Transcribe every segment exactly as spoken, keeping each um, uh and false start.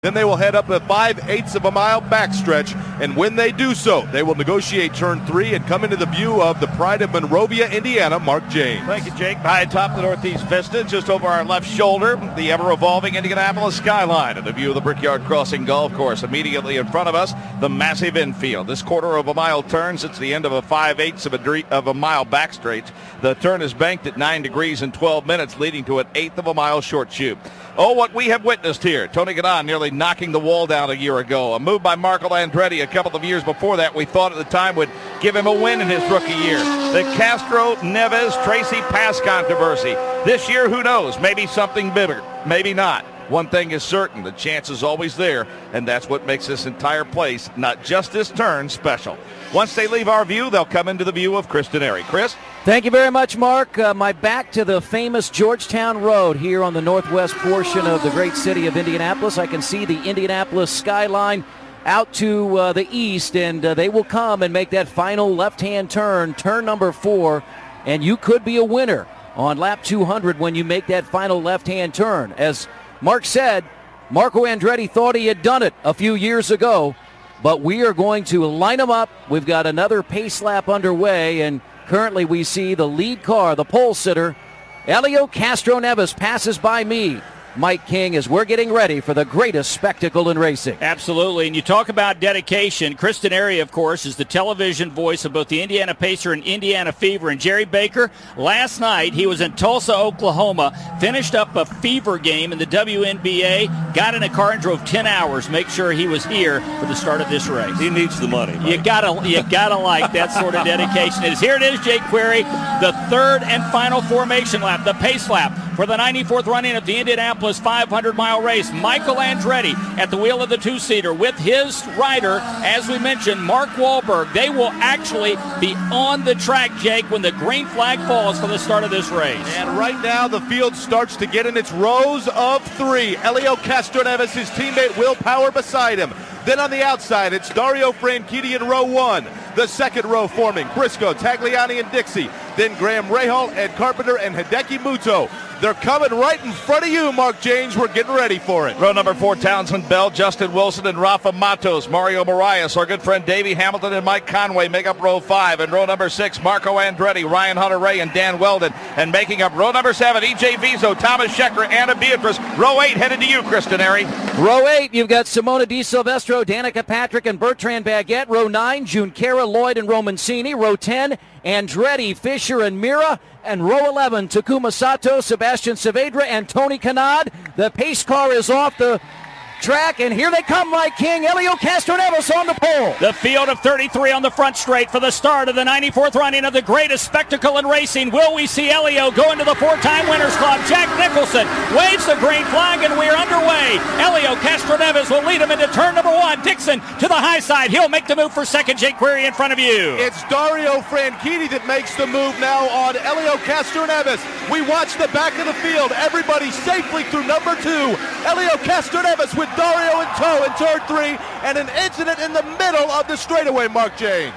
Then they will head up a five-eighths of a mile backstretch, and when they do so, they will negotiate turn three and come into the view of the pride of Monrovia, Indiana, Mark James. Thank you, Jake. High atop the Northeast Vista, just over our left shoulder, the ever-evolving Indianapolis skyline and the view of the Brickyard Crossing Golf Course. Immediately in front of us, the massive infield. This quarter of a mile turn sits the end of a five-eighths of a, dre- of a mile backstretch. The turn is banked at nine degrees and twelve minutes, leading to an eighth of a mile short shoot. Oh, what we have witnessed here. Tony Gaudon nearly knocking the wall down a year ago. A move by Marco Andretti a couple of years before that we thought at the time would give him a win in his rookie year. The Castro-Neves-Tracy Pass controversy. This year, who knows? Maybe something bigger. Maybe not. One thing is certain, the chance is always there, and that's what makes this entire place, not just this turn, special. Once they leave our view, they'll come into the view of Chris Dennery. Chris? Thank you very much, Mark. Uh, my back to the famous Georgetown Road here on the northwest portion of the great city of Indianapolis. I can see the Indianapolis skyline out to uh, the east, and uh, they will come and make that final left-hand turn, turn number four, and you could be a winner on lap two hundred when you make that final left-hand turn. As Mark said, Marco Andretti thought he had done it a few years ago, but we are going to line them up. We've got another pace lap underway, and currently we see the lead car, the pole sitter, Helio Castroneves, passes by me, Mike King, as we're getting ready for the greatest spectacle in racing. Absolutely, and you talk about dedication. Chris Dennery, of course, is the television voice of both the Indiana Pacer and Indiana Fever. And Jerry Baker, last night he was in Tulsa, Oklahoma, finished up a Fever game in the W N B A, got in a car and drove ten hours, make sure he was here for the start of this race. He needs the money. Mike. You gotta, you gotta like that sort of dedication. It is here it is, Jake Query, the third and final formation lap, the pace lap for the ninety-fourth running of the Indianapolis five hundred mile race. Michael Andretti at the wheel of the two-seater with his rider, as we mentioned, Mark Wahlberg. They will actually be on the track, Jake, when the green flag falls for the start of this race. And right now the field starts to get in its rows of three. Helio Castroneves, his teammate Will Power beside him. Then on the outside, it's Dario Franchitti in row one. The second row forming Briscoe, Tagliani, and Dixie. Then Graham Rahal, Ed Carpenter, and Hideki Muto. They're coming right in front of you, Mark James. We're getting ready for it. Row number four, Townsend Bell, Justin Wilson, and Rafa Matos. Mario Marias, our good friend Davey Hamilton and Mike Conway make up row five. And row number six, Marco Andretti, Ryan Hunter-Ray, and Dan Weldon. And making up row number seven, E J Vizo, Thomas Scheckter, Anna Beatrice. Row eight headed to you, Chris Dennery. Row eight, you've got Simona Di Silvestro, Danica Patrick, and Bertrand Baguette. Row nine, June Cara, Lloyd, and Romancini. Row ten, Andretti, Fisher, and Mira. And row eleven, Takuma Sato, Sebastian Saavedra, and Tony Kanad. The pace car is off the track, and here they come, Mike King. Helio Castroneves on the pole. The field of thirty-three on the front straight for the start of the ninety-fourth running of the greatest spectacle in racing. Will we see Helio go into the four-time Winners Club? Jack Nicholson waves the green flag, and we're underway. Helio Castroneves will lead him into turn number one. Dixon to the high side. He'll make the move for second. Jake Query in front of you. It's Dario Franchitti that makes the move now on Helio Castroneves. We watch the back of the field. Everybody safely through number two. Helio Castroneves with Dario in tow in turn three, and an incident in the middle of the straightaway, Mark James.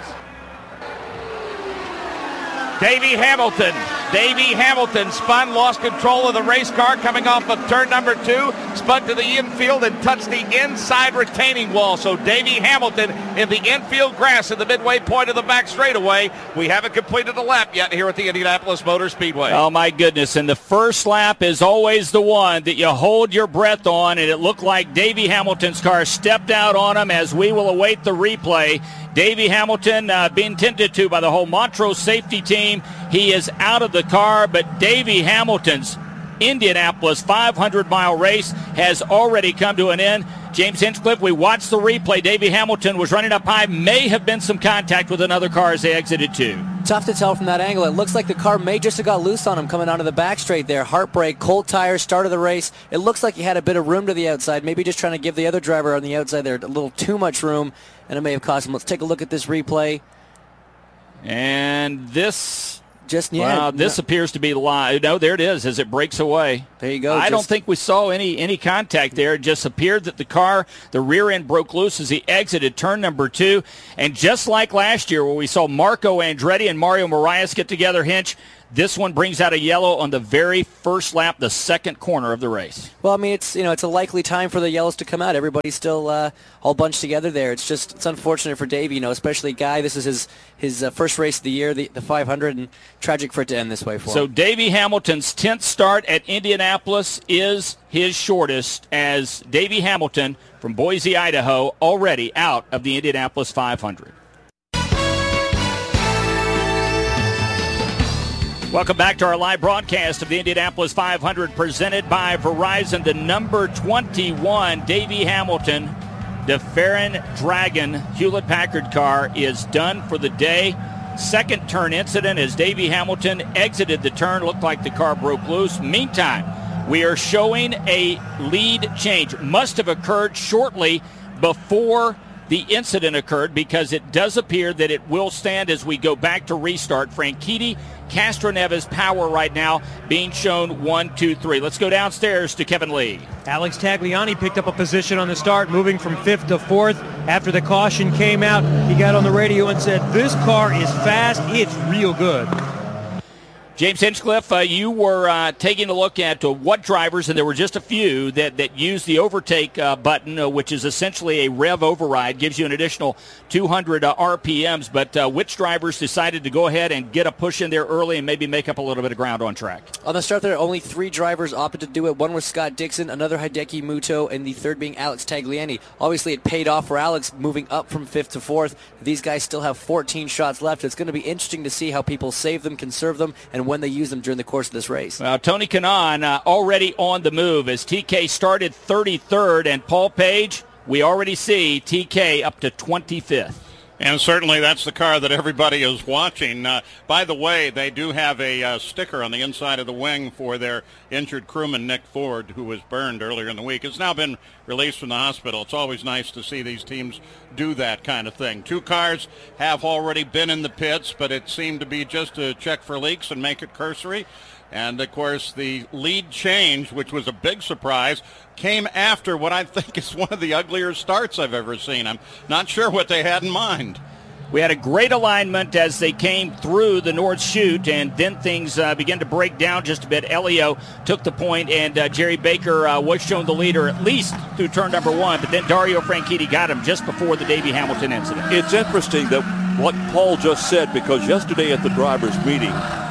Davey Hamilton. Davey Hamilton spun, lost control of the race car coming off of turn number two, spun to the infield and touched the inside retaining wall. So Davey Hamilton in the infield grass at the midway point of the back straightaway. We haven't completed the lap yet here at the Indianapolis Motor Speedway. Oh, my goodness. And the first lap is always the one that you hold your breath on, and it looked like Davey Hamilton's car stepped out on him as we will await the replay. Davey Hamilton uh, being tended to by the whole Montrose safety team. He is out of the car, but Davey Hamilton's Indianapolis five hundred mile race has already come to an end. James Hinchcliffe, we watched the replay. Davey Hamilton was running up high. May have been some contact with another car as they exited too. Tough to tell from that angle. It looks like the car may just have got loose on him coming onto the back straight there. Heartbreak, cold tires, start of the race. It looks like he had a bit of room to the outside, maybe just trying to give the other driver on the outside there a little too much room, and it may have cost him. Let's take a look at this replay. And this... Just yeah. Wow, this no. appears to be live. No, there it is as it breaks away. There you go. I just, don't think we saw any any contact there. It just appeared that the car, the rear end broke loose as he exited turn number two. And just like last year where we saw Marco Andretti and Mario Marias get together, Hinch, This one brings out a yellow on the very first lap, the second corner of the race. Well, I mean, it's you know it's a likely time for the yellows to come out. Everybody's still uh, all bunched together there. It's just it's unfortunate for Davey, you know, especially Guy. This is his his uh, first race of the year, the, the five hundred, and tragic for it to end this way for so him. So Davey Hamilton's tenth start at Indianapolis is his shortest, as Davey Hamilton from Boise, Idaho, already out of the Indianapolis five hundred. Welcome back to our live broadcast of the Indianapolis five hundred presented by Verizon. The number twenty-one, Davey Hamilton, the Farron Dragon Hewlett-Packard car is done for the day. Second turn incident as Davey Hamilton exited the turn. Looked like the car broke loose. Meantime, we are showing a lead change. Must have occurred shortly before the incident occurred, because it does appear that it will stand as we go back to restart. Franchitti, Castroneves power right now being shown one, two, three. Let's go downstairs to Kevin Lee. Alex Tagliani picked up a position on the start, moving from fifth to fourth. After the caution came out, he got on the radio and said, "This car is fast. It's real good." James Hinchcliffe, uh, you were uh, taking a look at uh, what drivers, and there were just a few that, that used the overtake uh, button, uh, which is essentially a rev override, gives you an additional two hundred uh, R P Ms, but uh, which drivers decided to go ahead and get a push in there early and maybe make up a little bit of ground on track? On the start there, only three drivers opted to do it. One was Scott Dixon, another Hideki Muto, and the third being Alex Tagliani. Obviously, it paid off for Alex, moving up from fifth to fourth. These guys still have fourteen shots left. It's going to be interesting to see how people save them, conserve them, and when they use them during the course of this race. Well, Tony Kanaan uh, already on the move as T K started thirty-third, and Paul Page, we already see T K up to twenty-fifth. And certainly that's the car that everybody is watching. Uh, by the way, they do have a uh, sticker on the inside of the wing for their injured crewman, Nick Ford, who was burned earlier in the week. It's now been released from the hospital. It's always nice to see these teams do that kind of thing. Two cars have already been in the pits, but it seemed to be just to check for leaks and make it cursory. And, of course, the lead change, which was a big surprise, came after what I think is one of the uglier starts I've ever seen. I'm not sure what they had in mind. We had a great alignment as they came through the North Chute, and then things uh, began to break down just a bit. Elio took the point, and uh, Jerry Baker uh, was shown the leader at least through turn number one, but then Dario Franchitti got him just before the Davey Hamilton incident. It's interesting that what Paul just said, because yesterday at the drivers' meeting,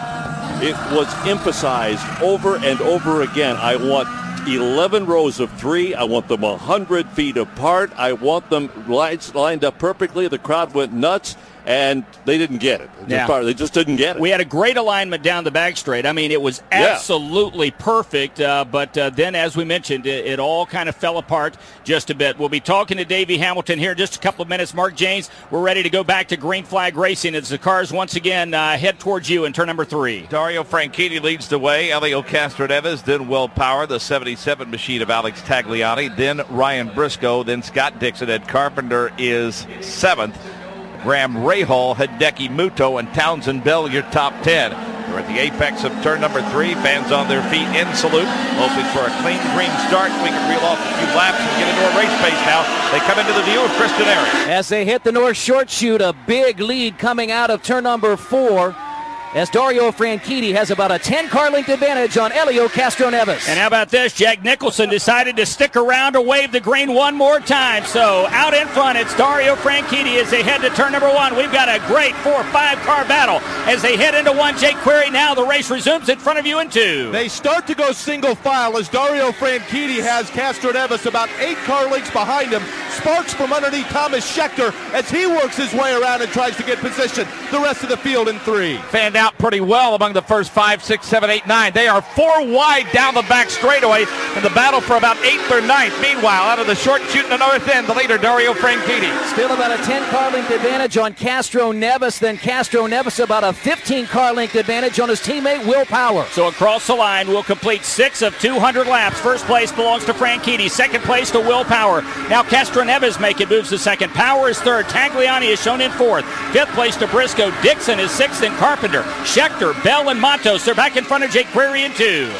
it was emphasized over and over again. I want eleven rows of three. I want them one hundred feet apart. I want them lines lined up perfectly. The crowd went nuts, and they didn't get it. Yeah. They just didn't get it. We had a great alignment down the back straight. I mean, it was absolutely yeah. perfect, uh, but uh, then, as we mentioned, it, it all kind of fell apart just a bit. We'll be talking to Davey Hamilton here in just a couple of minutes. Mark James, we're ready to go back to green flag racing as the cars once again uh, head towards you in turn number three. Dario Franchitti leads the way. Elio Castroneves, then Will Power, the seventy-seven machine of Alex Tagliani, then Ryan Briscoe, then Scott Dixon. Ed Carpenter is seventh. Graham Rahal, Hideki Muto, and Townsend Bell, your top ten. We're at the apex of turn number three. Fans on their feet in salute, hoping for a clean green start. We can reel off a few laps and get into a race pace now. They come into the view of Kristen Arias. As they hit the North Short Chute, a big lead coming out of turn number four, as Dario Franchitti has about a ten-car length advantage on Elio Castroneves. And how about this? Jack Nicholson decided to stick around to wave the green one more time. So out in front, it's Dario Franchitti as they head to turn number one. We've got a great four or five-car battle as they head into one. Jake Query now. The race resumes in front of you in two. They start to go single file as Dario Franchitti has Castroneves about eight car lengths behind him. Sparks from underneath Thomas Schechter as he works his way around and tries to get position. The rest of the field in three. Fanned out pretty well among the first five, six, seven, eight, nine. They are four wide down the back straightaway in the battle for about eighth or ninth. Meanwhile, out of the short chute in the north end, the leader, Dario Franchitti. Still about a ten-car length advantage on Castroneves. Then Castroneves about a fifteen-car length advantage on his teammate Will Power. So across the line, we'll complete six of two hundred laps. First place belongs to Franchitti. Second place to Will Power. Now Castroneves making moves to second. Power is third. Tagliani is shown in fourth. Fifth place to Briscoe. Dixon is sixth, and Carpenter. Schechter, Bell, and Matos, they're back in front of Jake Query in two.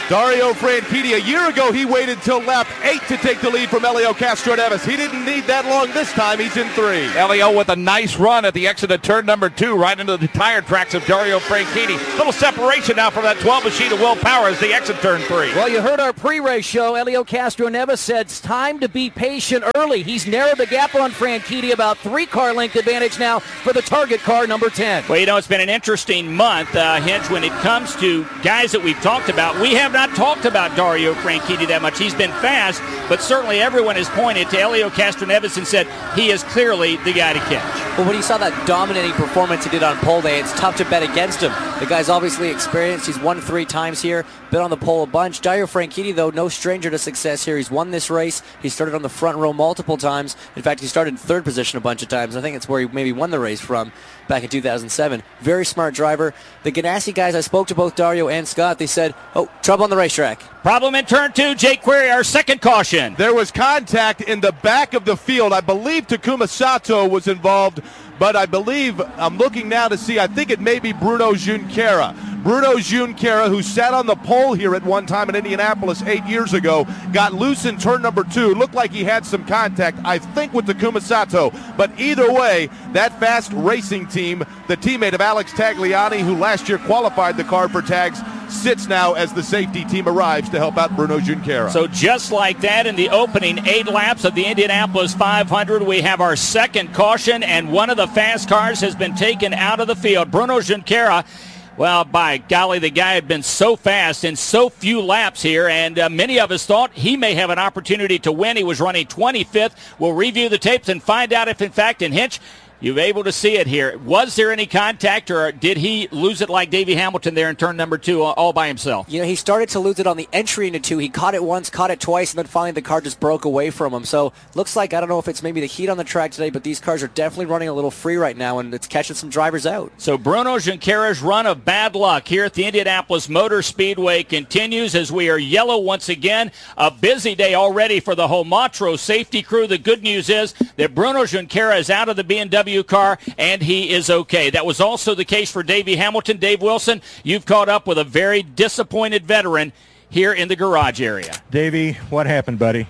Dario Franchitti, a year ago, he waited till lap eight to take the lead from Helio Castroneves. He didn't need that long this time. He's in three. Helio with a nice run at the exit of turn number two, right into the tire tracks of Dario Franchitti. Little separation now from that twelve machine of Will Power as the exit turn three. Well, you heard our pre-race show. Helio Castroneves said it's time to be patient early. He's narrowed the gap on Franchitti, about three car length advantage now for the target car, number ten. Well, you know, it's been an interesting month, uh, Hinch, when it comes to guys that we've talked about. We have not talked about Dario Franchitti that much. He's been fast, but certainly everyone has pointed to Helio Castroneves and said he is clearly the guy to catch. Well, when you saw that dominating performance he did on pole day, it's tough to bet against him. The guy's obviously experienced. He's won three times here, been on the pole a bunch. Dario Franchitti, though, no stranger to success here. He's won this race. He started on the front row multiple times. In fact, he started in third position a bunch of times. I think it's where he maybe won the race from back in two thousand seven. Very smart driver. The Ganassi guys, I spoke to both Dario and Scott. They said, oh, trouble on the racetrack. Problem in turn two. Jake Query, our second caution. There was contact in the back of the field. I believe Takuma Sato was involved, but I believe, I'm looking now to see, I think it may be Bruno Junqueira. Bruno Junqueira, who sat on the pole here at one time in Indianapolis eight years ago, got loose in turn number two. Looked like he had some contact, I think, with Takuma Sato. But either way, that fast racing team, the teammate of Alex Tagliani, who last year qualified the car for tags, sits now as the safety team arrives to help out Bruno Junqueira. So just like that, in the opening eight laps of the Indianapolis five hundred, we have our second caution, and one of the fast cars has been taken out of the field. Bruno Junqueira, well, by golly, the guy had been so fast in so few laps here, and uh, many of us thought he may have an opportunity to win. He was running twenty-fifth. We'll review the tapes and find out if, in fact, in Hinch, you're able to see it here. Was there any contact, or did he lose it like Davey Hamilton there in turn number two all by himself? You know, he started to lose it on the entry into two. He caught it once, caught it twice, and then finally the car just broke away from him. So looks like, I don't know if it's maybe the heat on the track today, but these cars are definitely running a little free right now, and it's catching some drivers out. So Bruno Junqueira's run of bad luck here at the Indianapolis Motor Speedway continues as we are yellow once again. A busy day already for the Homatro safety crew. The good news is that Bruno Junqueira is out of the B M W car, and he is okay. That was also the case for Davey Hamilton. Dave Wilson, you've caught up with a very disappointed veteran here in the garage area. Davey, what happened, buddy?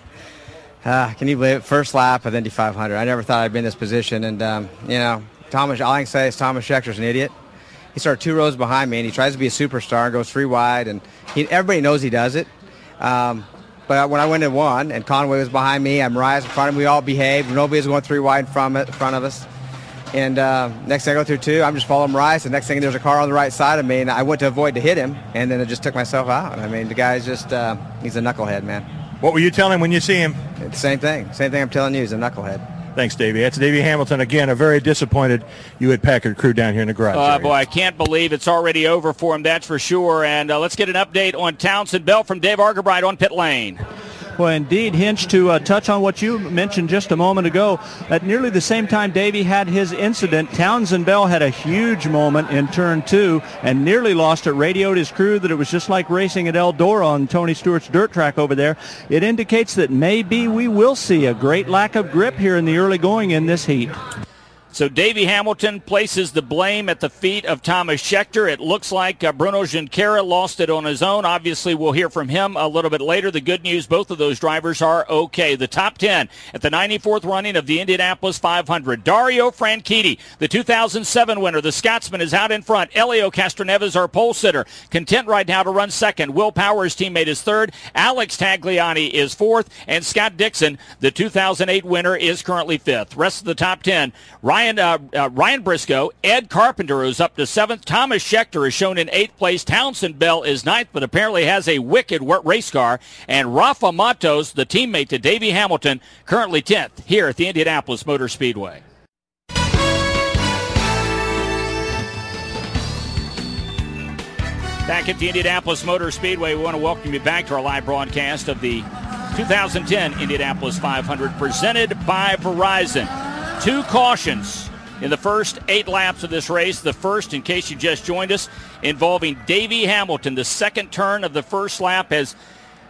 Uh, can you believe it? First lap of Indy five hundred. I never thought I'd be in this position. And, um, you know, Thomas, all I can say is Thomas Schechter's an idiot. He started two rows behind me, and he tries to be a superstar and goes three wide. And he, everybody knows he does it. Um, but when I went and won, and Conway was behind me, and Mariah's in front of me, we all behaved. Nobody was going three wide in front of, in front of us. And uh, next thing I go through two, I'm just following Mariah. The next thing there's a car on the right side of me, and I went to avoid to hit him, and then I just took myself out. I mean, the guy's just, uh, he's a knucklehead, man. What will you tell him when you see him? It's the same thing. Same thing I'm telling you. He's a knucklehead. Thanks, Davey. That's Davey Hamilton. Again, a very disappointed Hewitt Packard crew down here in the garage. Oh, uh, boy, I can't believe it's already over for him, that's for sure. And uh, let's get an update on Townsend Bell from Dave Argerbright on pit lane. Well, indeed, Hinch, to uh, touch on what you mentioned just a moment ago, at nearly the same time Davey had his incident, Townsend Bell had a huge moment in turn two and nearly lost it, radioed his crew that it was just like racing at Eldora on Tony Stewart's dirt track over there. It indicates that maybe we will see a great lack of grip here in the early going in this heat. So Davey Hamilton places the blame at the feet of Thomas Schechter. It looks like uh, Bruno Junqueira lost it on his own. Obviously, we'll hear from him a little bit later. The good news, both of those drivers are okay. The top ten at the ninety-fourth running of the Indianapolis five hundred. Dario Franchitti, the two thousand seven winner. The Scotsman is out in front. Helio Castroneves, our pole sitter, content right now to run second. Will Power's teammate is third. Alex Tagliani is fourth. And Scott Dixon, the two thousand eight winner, is currently fifth. Rest of the top ten, Ryan Uh, uh, Ryan Briscoe, Ed Carpenter is up to seventh. Thomas Schechter is shown in eighth place. Townsend Bell is ninth, but apparently has a wicked race car. And Rafa Matos, the teammate to Davey Hamilton, currently tenth here at the Indianapolis Motor Speedway. Back at the Indianapolis Motor Speedway, we want to welcome you back to our live broadcast of the two thousand ten Indianapolis five hundred presented by Verizon. Two cautions in the first eight laps of this race. The first, in case you just joined us, involving Davey Hamilton. The second turn of the first lap has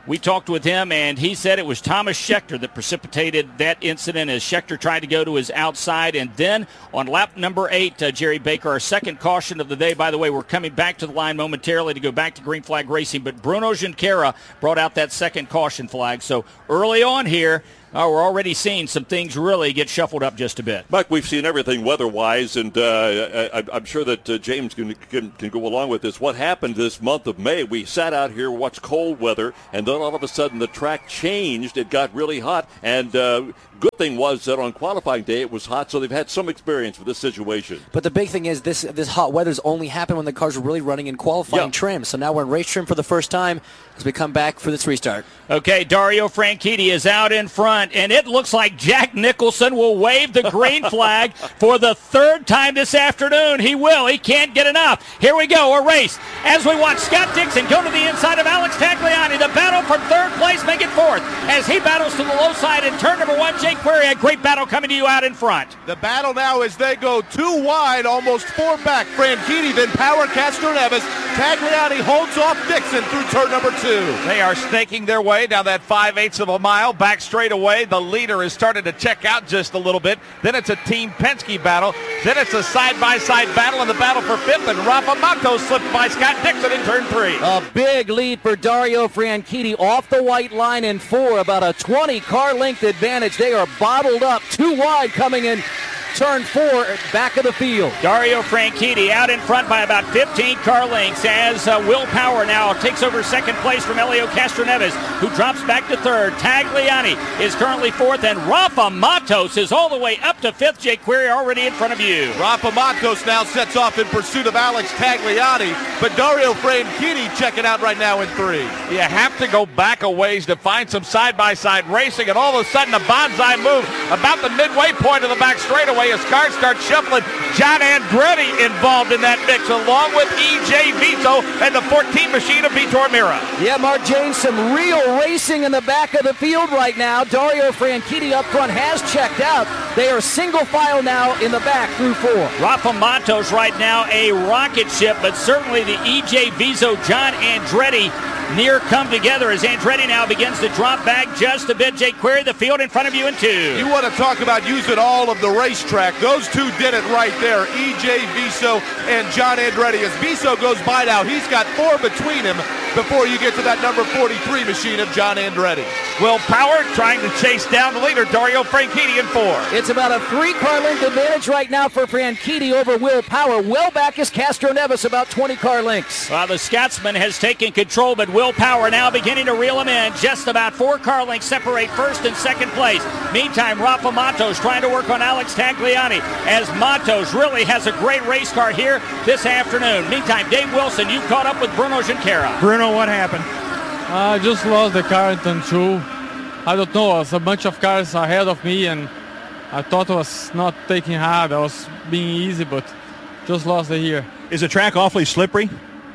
We talked with him, and he said it was Thomas Scheckter that precipitated that incident as Scheckter tried to go to his outside. And then on lap number eight, uh, Jerry Baker, our second caution of the day. By the way, we're coming back to the line momentarily to go back to green flag racing, but Bruno Junqueira brought out that second caution flag. So early on here, Uh, we're already seeing some things really get shuffled up just a bit. Mike, we've seen everything weather-wise, and uh, I, I'm sure that uh, James can, can, can go along with this. What happened this month of May, we sat out here, watched cold weather, and then all of a sudden the track changed. It got really hot, and uh, good thing was that on qualifying day it was hot, so they've had some experience with this situation. But the big thing is this this hot weather's only happened when the cars were really running in qualifying yeah. trim. So now we're in race trim for the first time as we come back for this restart. Okay, Dario Franchitti is out in front, and it looks like Jack Nicholson will wave the green flag for the third time this afternoon. He will. He can't get enough. Here we go, a race. As we watch Scott Dixon go to the inside of Alex Tagliani. The battle for third place, make it fourth. As he battles to the low side in turn number one, Jake Query, a great battle coming to you out in front. The battle now as they go two wide, almost four back. Franchitti, then Power, Castroneves. Tagliani holds off Dixon through turn number two. They are snaking their way down that five-eighths of a mile, back straight away. The leader has started to check out just a little bit. Then it's a Team Penske battle. Then it's a side-by-side battle in the battle for fifth, and Rafa Matos slipped by Scott Dixon in turn three. A big lead for Dario Franchitti off the white line in four, about a twenty car length advantage. They are bottled up, too wide coming in turn four, back of the field. Dario Franchitti out in front by about fifteen car lengths as uh, Will Power now takes over second place from Helio Castroneves, who drops back to third. Tagliani is currently fourth, and Rafa Matos is all the way up to fifth. Jake Query already in front of you. Rafa Matos now sets off in pursuit of Alex Tagliani, but Dario Franchitti checking out right now in three. You have to go back a ways to find some side-by-side racing, and all of a sudden a bonsai move about the midway point of the back straightaway as cars start shuffling. John Andretti involved in that mix, along with E J Vito and the fourteen machine of Vitor Mira. Yeah, Mark James, some real racing in the back of the field right now. Dario Franchitti up front has checked out. They are single file now in the back through four. Rafa Matos right now a rocket ship, but certainly the E J Vito, John Andretti near come together as Andretti now begins to drop back just a bit. Jake Query, the field in front of you in two. You want to talk about using all of the racetrack. Those two did it right there, E J Viso and John Andretti. As Viso goes by now, he's got four between him before you get to that number forty-three machine of John Andretti. Will Power trying to chase down the leader, Dario Franchitti in four. It's about a three-car length advantage right now for Franchitti over Will Power. Well back is Castroneves, about twenty car lengths. Well, the Scotsman has taken control, but Will Power now beginning to reel him in. Just about four car lengths separate first and second place. Meantime, Rafa Matos trying to work on Alex Tagliani as Matos really has a great race car here this afternoon. Meantime, Dave Wilson, you caught up with Bruno Junqueira. Bruno, what happened? I just lost the car in turn two. I don't know, it was a bunch of cars ahead of me, and I thought I was not taking hard. I was being easy, but just lost it here. Is the track awfully slippery?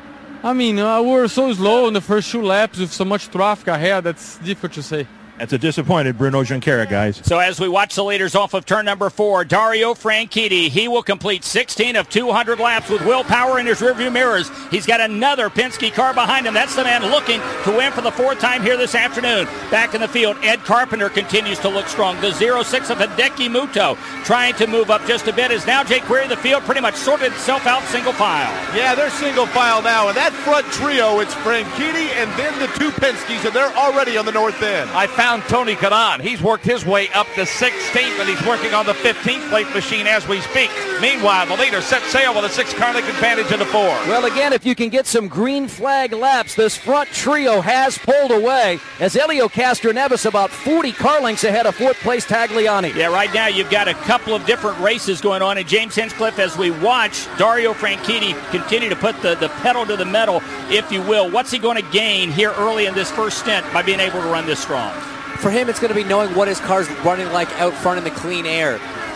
I mean, uh, we were so slow in the first two laps with so much traffic ahead, that's difficult to say. That's a disappointed Bruno Junqueira, guys. So as we watch the leaders off of turn number four, Dario Franchitti, he will complete sixteen of two hundred laps with Will Power in his rearview mirrors. He's got another Penske car behind him. That's the man looking to win for the fourth time here this afternoon. Back in the field, Ed Carpenter continues to look strong. The oh six of Hideki Muto trying to move up just a bit as now Jake Query, the field pretty much sorted itself out single file. Yeah, they're single file now, and that front trio, it's Franchitti and then the two Penskes, and they're already on the north end. I found Tony Kanan. He's worked his way up to sixteenth, and he's working on the fifteenth plate machine as we speak. Meanwhile, the leader set sail with a six-car length advantage in the four. Well, again, if you can get some green flag laps, this front trio has pulled away as Helio Castroneves about forty car lengths ahead of fourth place Tagliani. Yeah, right now you've got a couple of different races going on, and James Hinchcliffe, as we watch Dario Franchitti continue to put the, the pedal to the metal, if you will, what's he going to gain here early in this first stint by being able to run this strong? For him, it's going to be knowing what his car's running like out front in the clean air.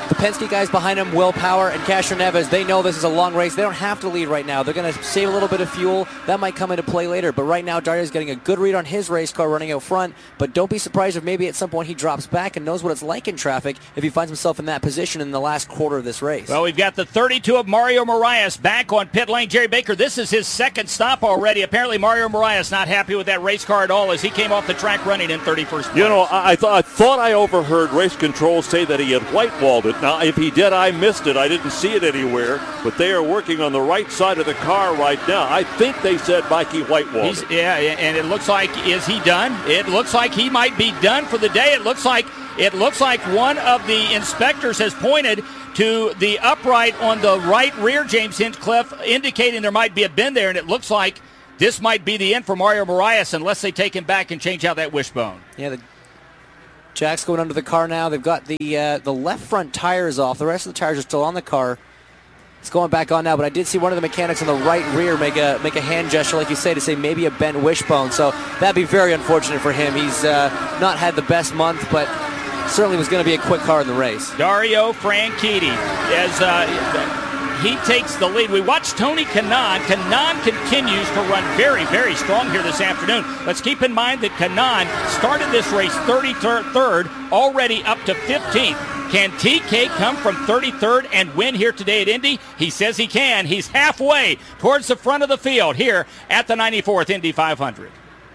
The Penske guys behind him, Will Power and Castroneves, they know this is a long race. They don't have to lead right now. They're going to save a little bit of fuel. That might come into play later. But right now, Dario's getting a good read on his race car running out front. But don't be surprised if maybe at some point he drops back and knows what it's like in traffic if he finds himself in that position in the last quarter of this race. Well, we've got the thirty-two of Mario Moraes back on pit lane. Jerry Baker, this is his second stop already. Apparently, Mario Moraes not happy with that race car at all as he came off the track running in thirty-first place. You know, I, I, th- I thought I overheard race control say that he had whitewalled it. Now, if he did, I missed it. I didn't see it anywhere. But they are working on the right side of the car right now. I think they said Mikey whitewalled He's, it. Yeah, and it looks like, is he done? It looks like he might be done for the day. It looks like it looks like one of the inspectors has pointed to the upright on the right rear, James Hinchcliffe, indicating there might be a bend there, and it looks like this might be the end for Mario Moraes unless they take him back and change out that wishbone. Yeah, the Jack's going under the car now. They've got the uh, the left front tires off. The rest of the tires are still on the car. It's going back on now, but I did see one of the mechanics on the right rear make a make a hand gesture, like you say, to say maybe a bent wishbone. So that'd be very unfortunate for him. He's uh, not had the best month, but certainly was going to be a quick car in the race. Dario Franchitti, as uh, he takes the lead. We watched Tony Kanaan. Kanaan continues to run very, very strong here this afternoon. Let's keep in mind that Kanaan started this race thirty-third, already up to fifteenth. Can T K come from thirty-third and win here today at Indy? He says he can. He's halfway towards the front of the field here at the ninety-fourth Indy five hundred.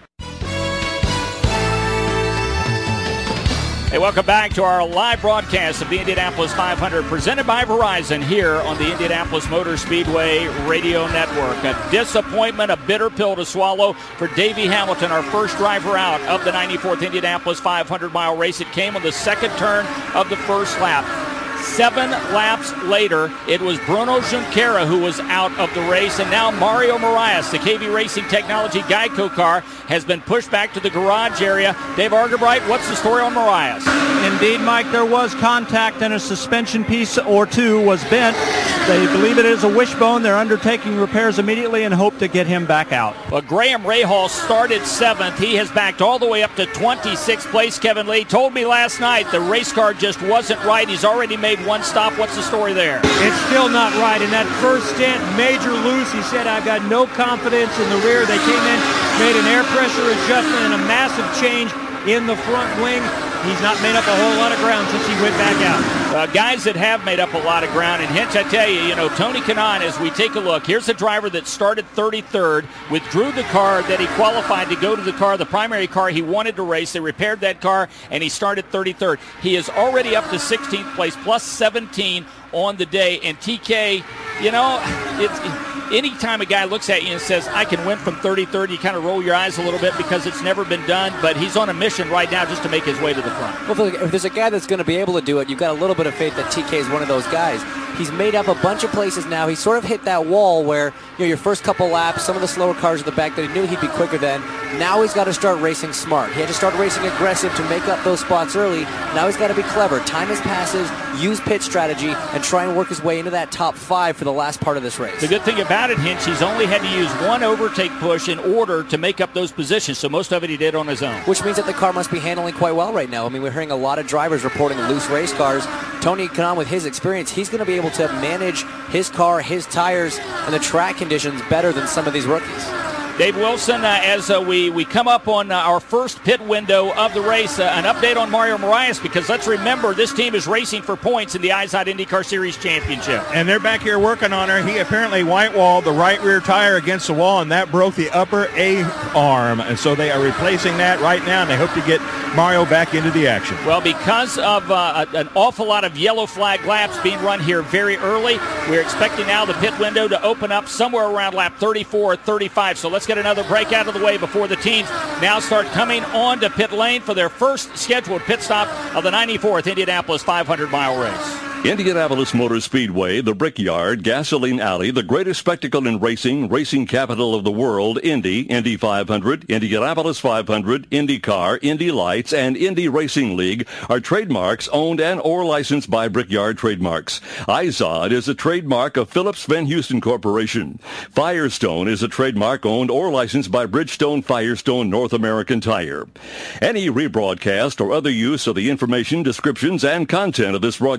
Hey, welcome back to our live broadcast of the Indianapolis five hundred, presented by Verizon here on the Indianapolis Motor Speedway Radio Network. A disappointment, a bitter pill to swallow for Davey Hamilton, our first driver out of the ninety-fourth Indianapolis five hundred mile race. It came on the second turn of the first lap. Seven laps later, it was Bruno Junqueira who was out of the race, and now Mario Moraes, the K V Racing Technology Geico car, has been pushed back to the garage area. Dave Argerbright, what's the story on Moraes? Indeed, Mike, there was contact and a suspension piece or two was bent. They believe it is a wishbone. They're undertaking repairs immediately and hope to get him back out. Well, Graham Rahal started seventh. He has backed all the way up to twenty-sixth place. Kevin Lee told me last night the race car just wasn't right. He's already made one stop. What's the story there? It's still not right. In that first stint, major loose. He said, I've got no confidence in the rear. They came in, made an air pressure adjustment and a massive change in the front wing. He's not made up a whole lot of ground since he went back out. Uh, guys that have made up a lot of ground, and Hinch, I tell you, you know, Tony Kanaan, as we take a look, here's a driver that started thirty-third, withdrew the car that he qualified to go to the car, the primary car he wanted to race. They repaired that car, and he started thirty-third. He is already up to sixteenth place, plus seventeen on the day, and T K, you know, it's... anytime a guy looks at you and says, I can win from thirty-third, you kind of roll your eyes a little bit because it's never been done, but he's on a mission right now just to make his way to the front. Well, if there's a guy that's going to be able to do it, you've got a little bit of faith that T K is one of those guys. He's made up a bunch of places now. He's sort of hit that wall where, you know, your first couple laps, some of the slower cars at the back that he knew he'd be quicker than. Now he's got to start racing smart. He had to start racing aggressive to make up those spots early. Now he's got to be clever. Time his passes, use pit strategy, and try and work his way into that top five for the last part of this race. The good thing about it, Hinch, he's only had to use one overtake push in order to make up those positions, so most of it he did on his own. Which means that the car must be handling quite well right now. I mean, we're hearing a lot of drivers reporting loose race cars. Tony Kanaan, with his experience, he's going to be able to manage his car, his tires, and the track conditions better than some of these rookies. Dave Wilson, uh, as uh, we, we come up on uh, our first pit window of the race, uh, an update on Mario Moraes, because let's remember this team is racing for points in the IZOD IndyCar Series Championship. And they're back here working on her. He apparently white-walled the right rear tire against the wall, and that broke the upper A-arm. And so they are replacing that right now, and they hope to get Mario back into the action. Well, because of uh, an awful lot of yellow flag laps being run here very early, we're expecting now the pit window to open up somewhere around lap thirty-four or thirty-five. So let's get another break out of the way before the teams now start coming on to pit lane for their first scheduled pit stop of the ninety-fourth Indianapolis five hundred mile race. Indianapolis Motor Speedway, the Brickyard, Gasoline Alley, the greatest spectacle in racing, racing capital of the world, Indy, Indy five hundred, Indianapolis five hundred, IndyCar, Indy Lights, and Indy Racing League are trademarks owned and or licensed by Brickyard Trademarks. IZOD is a trademark of Phillips Van Houston Corporation. Firestone is a trademark owned or licensed by Bridgestone Firestone North American Tire. Any rebroadcast or other use of the information, descriptions, and content of this broadcast will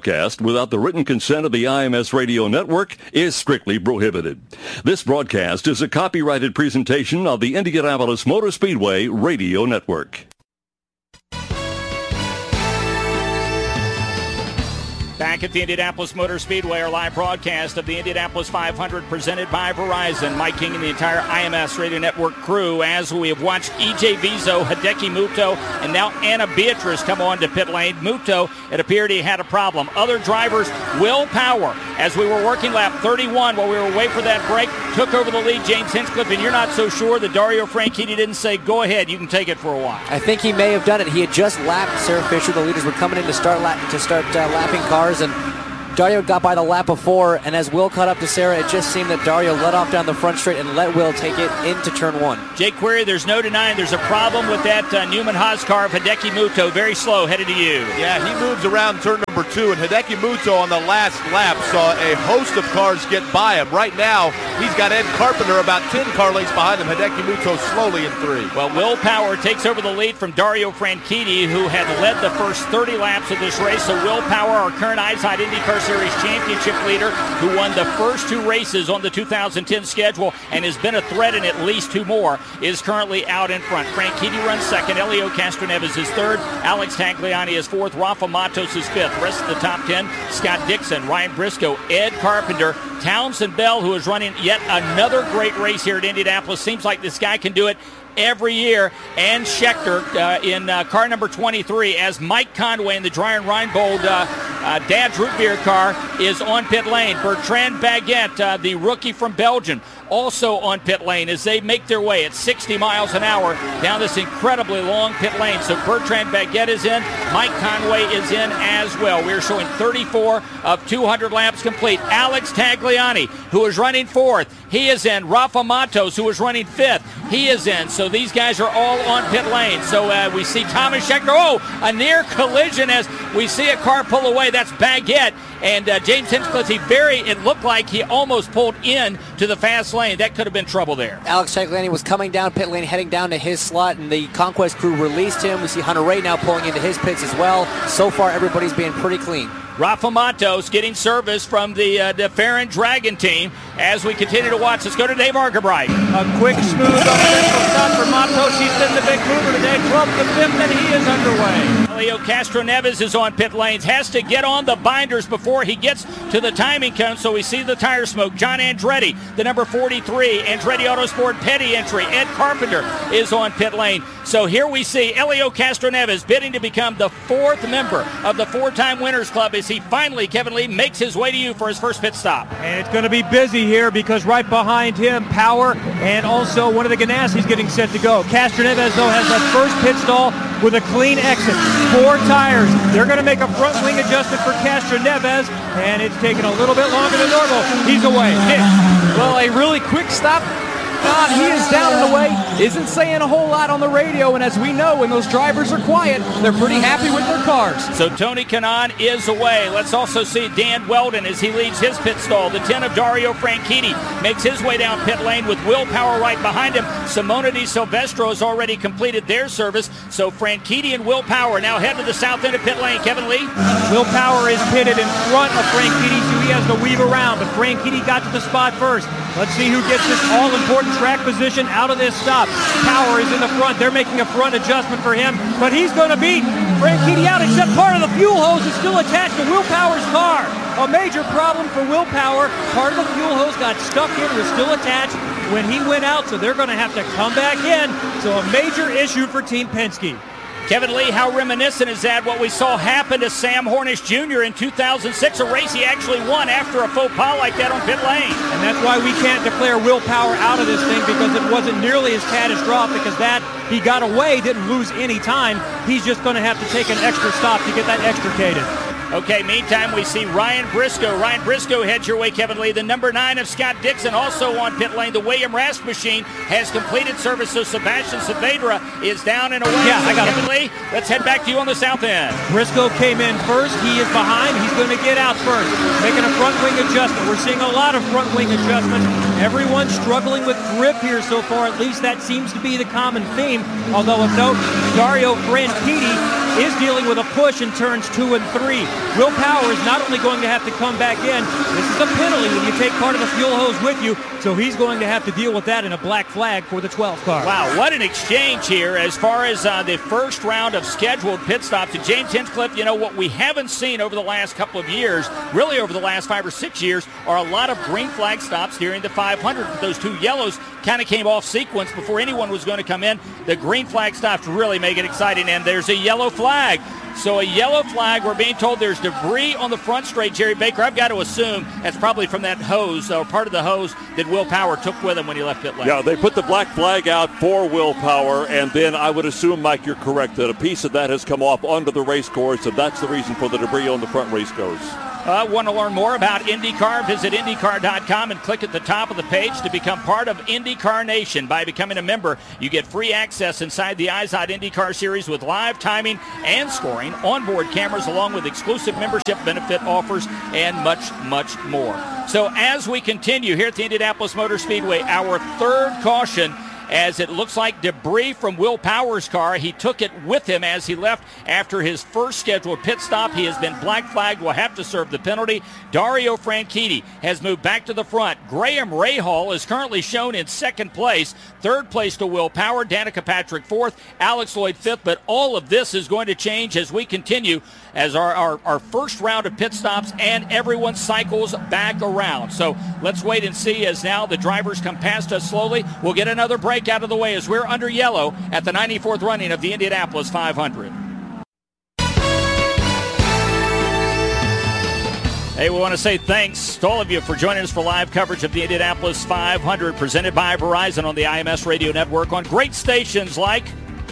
without the written consent of the I M S Radio Network is strictly prohibited. This broadcast is a copyrighted presentation of the Indianapolis Motor Speedway Radio Network. Back at the Indianapolis Motor Speedway, our live broadcast of the Indianapolis five hundred presented by Verizon. Mike King and the entire I M S Radio Network crew as we have watched E J Vizo, Hideki Muto, and now Anna Beatrice come on to pit lane. Muto, it appeared he had a problem. Other drivers, Will Power, as we were working lap thirty-one while we were waiting for that break, took over the lead. James Hinchcliffe, and you're not so sure that Dario Franchitti didn't say, go ahead, you can take it for a while. I think he may have done it. He had just lapped Sarah Fisher. The leaders were coming in to start lap, to start uh, lapping cars, and Dario got by the lap before, and as Will caught up to Sarah, it just seemed that Dario let off down the front straight and let Will take it into turn one. Jake Query, there's no denying there's a problem with that uh, Newman Haas car of Hideki Muto. Very slow, headed to you. Yeah, he moves around turn number two, and Hideki Muto on the last lap saw a host of cars get by him. Right now, he's got Ed Carpenter about ten car lengths behind him. Hideki Muto slowly in three. Well, Will Power takes over the lead from Dario Franchitti, who had led the first thirty laps of this race. So Will Power, our current IZOD IndyCar Series championship leader, who won the first two races on the two thousand ten schedule and has been a threat in at least two more, is currently out in front. Franchitti runs second. Elio Castroneves is third. Alex Tagliani is fourth. Rafa Matos is fifth. The rest of the top ten, Scott Dixon, Ryan Briscoe, Ed Carpenter, Townsend Bell, who is running yet another great race here at Indianapolis. Seems like this guy can do it every year, and Schechter uh, in uh, car number twenty-three as Mike Conway in the Dreyer Reinbold uh, uh, Dad's Root Beer car is on pit lane. Bertrand Baguette, uh, the rookie from Belgium, also on pit lane as they make their way at sixty miles an hour down this incredibly long pit lane. So Bertrand Baguette is in. Mike Conway is in as well. We're showing thirty-four of two hundred laps complete. Alex Tagliani, who is running fourth, he is in. Rafa Matos, who is running fifth, he is in. So these guys are all on pit lane. So uh, we see Thomas Schechter. Oh, a near collision as we see a car pull away. That's Baguette. And uh, James Hinchcliffe, he very, it looked like he almost pulled in to the fast lane. That could have been trouble there. Alex Tagliani was coming down pit lane, heading down to his slot, and the Conquest crew released him. We see Hunter Ray now pulling into his pits as well. So far, everybody's being pretty clean. Rafa Matos getting service from the, uh, the Farron Dragon team as we continue to watch. Let's go to Dave Argabright. A quick, smooth, uneventful stop for Matos. He's been the big mover today. twelfth to fifth, and he is underway. Leo Castroneves is on pit lanes. Has to get on the binders before he gets to the timing cone, so we see the tire smoke. John Andretti, the number forty-three, Andretti Autosport Petty entry. Ed Carpenter is on pit lane. So here we see Elio Castroneves bidding to become the fourth member of the four-time Winners Club as he finally, Kevin Lee, makes his way to you for his first pit stop. And it's going to be busy here because right behind him, Power and also one of the Ganassis getting set to go. Castroneves, though, has that first pit stall with a clean exit. Four tires. They're going to make a front wing adjustment for Castroneves, and it's taking a little bit longer than normal. He's away. Nick. Well, a really quick stop. God, he is down and away, isn't saying a whole lot on the radio, and as we know, when those drivers are quiet, they're pretty happy with their cars. So Tony Kanaan is away. Let's also see Dan Weldon as he leads his pit stall. The ten of Dario Franchitti makes his way down pit lane with Will Power right behind him. Simona Di Silvestro has already completed their service, so Franchitti and Will Power now head to the south end of pit lane. Kevin Lee? Will Power is pitted in front of Franchitti, so he has to weave around, but Franchitti got to the spot first. Let's see who gets this all-important track position out of this stop. Power is in the front. They're making a front adjustment for him, but he's going to beat Franchitti out, except part of the fuel hose is still attached to Will Power's car. A major problem for Will Power. Part of the fuel hose got stuck in, was still attached when he went out, so they're going to have to come back in. So a major issue for Team Penske. Kevin Lee, how reminiscent is that what we saw happen to Sam Hornish Junior in two thousand six, a race he actually won after a faux pas like that on pit lane. And that's why we can't declare Will Power out of this thing, because it wasn't nearly as catastrophic as that. He got away, didn't lose any time. He's just going to have to take an extra stop to get that extricated. Okay, meantime, we see Ryan Briscoe. Ryan Briscoe heads your way, Kevin Lee. The number nine of Scott Dixon also on pit lane. The William Rask machine has completed service, so Sebastian Saavedra is down and away. Yeah, so I got Kevin it. Lee, let's head back to you on the south end. Briscoe came in first. He is behind. He's going to get out first, making a front wing adjustment. We're seeing a lot of front wing adjustments. Everyone's struggling with grip here so far. At least that seems to be the common theme. Although of note, Dario Franchitti is dealing with a push in turns two and three. Will Power is not only going to have to come back in, this is a penalty when you take part of the fuel hose with you, so he's going to have to deal with that in a black flag for the twelve car. Wow, what an exchange here as far as uh, the first round of scheduled pit stops. And James Hinchcliffe, you know, what we haven't seen over the last couple of years, really over the last five or six years, are a lot of green flag stops during the five hundred. Those two yellows kind of came off sequence before anyone was going to come in. The green flag stops really make it exciting, and there's a yellow flag. So a yellow flag, we're being told there's debris on the front straight, Jerry Baker. I've got to assume that's probably from that hose, or part of the hose that Will Power took with him when he left pit lane. Yeah, they put the black flag out for Will Power, and then I would assume, Mike, you're correct, that a piece of that has come off onto the race course, and that's the reason for the debris on the front race course. Uh, want to learn more about IndyCar? Visit IndyCar dot com and click at the top of the page to become part of IndyCar Nation. By becoming a member, you get free access inside the I Z O D IndyCar Series with live timing and scoring, onboard cameras, along with exclusive membership benefit offers, and much, much more. So as we continue here at the Indianapolis Motor Speedway, our third caution, as it looks like debris from Will Power's car. He took it with him as he left after his first scheduled pit stop. He has been black flagged, will have to serve the penalty. Dario Franchitti has moved back to the front. Graham Rahal is currently shown in second place. Third place to Will Power. Danica Patrick fourth. Alex Lloyd fifth. But all of this is going to change as we continue as our, our, our first round of pit stops and everyone cycles back around. So let's wait and see as now the drivers come past us slowly. We'll get another break out of the way as we're under yellow at the ninety-fourth running of the Indianapolis five hundred. Hey, we want to say thanks to all of you for joining us for live coverage of the Indianapolis five hundred presented by Verizon on the I M S Radio Network on great stations like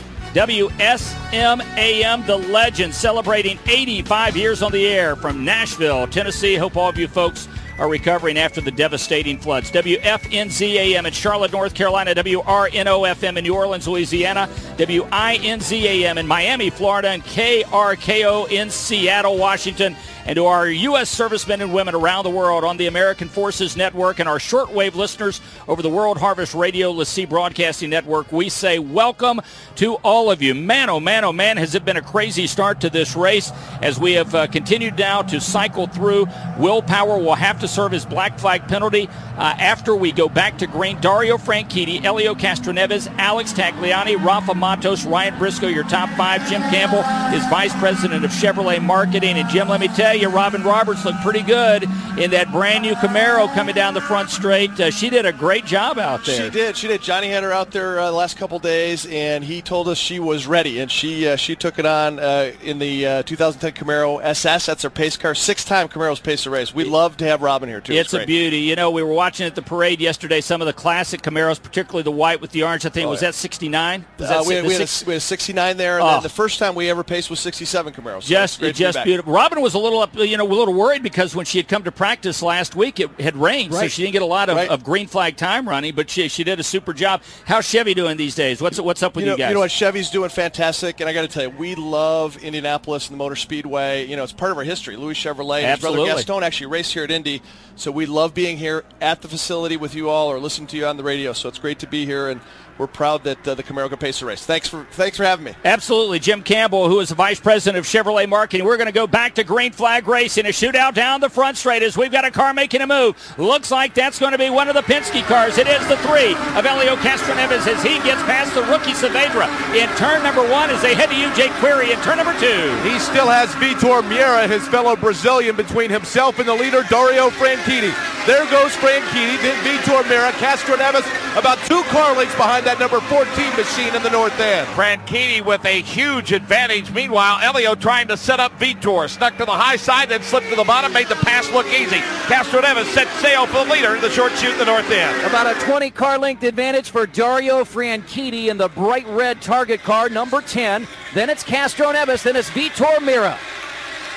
W S M A M, the legend, celebrating eighty-five years on the air from Nashville, Tennessee. Hope all of you folks are recovering after the devastating floods. W F N Z A M in Charlotte, North Carolina. W R N O F M in New Orleans, Louisiana. W I N Z A M in Miami, Florida. And K R K O in Seattle, Washington. And to our U S servicemen and women around the world on the American Forces Network and our shortwave listeners over the World Harvest Radio LaCie Broadcasting Network, we say welcome to all of you. Man, oh man, oh man, has it been a crazy start to this race as we have uh, continued now to cycle through. Will Power will have to serve his black flag penalty uh, after we go back to green. Dario Franchitti, Elio Castroneves, Alex Tagliani, Rafa Matos, Ryan Briscoe, your top five. Jim Campbell is Vice President of Chevrolet Marketing. And Jim, let me tell you, Robin Roberts looked pretty good in that brand new Camaro coming down the front straight. Uh, she did a great job out there. She did. She did. Johnny had her out there uh, the last couple days, and he told us she was ready, and she uh, she took it on uh, in the uh, two thousand ten Camaro S S. That's her pace car. Six-time Camaro's pace the race. We love to have Robin here, too. It's, it's a beauty. You know, we were watching at the parade yesterday some of the classic Camaros, particularly the white with the orange. I think, oh, was yeah. that sixty-nine? Was Uh, that we, the we, had six- a, we had a sixty-nine there, and Oh. then the first time we ever paced was sixty-seven Camaros. So Just, it's great to be just back. beautiful. Robin was a little up, you know, a little worried because when she had come to practice last week, it had rained, so Right. she didn't get a lot of, Right. of green flag time running. But she she did a super job. How's Chevy doing these days? What's what's up with you you, know, guys? You know what? Chevy's doing fantastic, and I got to tell you, we love Indianapolis and the Motor Speedway. You know, it's part of our history. Louis Chevrolet, and his brother Absolutely. Gaston actually raced here at Indy, so we love being here at the facility with you all, or listening to you on the radio. So it's great to be here, and we're proud that uh, the Camaro can pace the race. Thanks for thanks for having me. Absolutely. Jim Campbell, who is the Vice President of Chevrolet Marketing. We're going to go back to green flag racing, a shootout down the front straight as we've got a car making a move. Looks like that's going to be one of the Penske cars. It is the three of Elio Castroneves as he gets past the rookie Saavedra in turn number one as they head to U J Query in turn number two. He still has Vitor Meira, his fellow Brazilian, between himself and the leader, Dario Franchitti. There goes Franchitti, then Vitor Meira, Castroneves about two car lengths behind that number fourteen machine in the north end. Franchitti with a huge advantage. Meanwhile, Elio trying to set up Vitor. Snuck to the high side, then slipped to the bottom, made the pass look easy. Castroneves set sail for the leader in the short chute in the north end. About a twenty car length advantage for Dario Franchitti in the bright red target car, number ten. Then it's Castroneves, then it's Vitor Meira.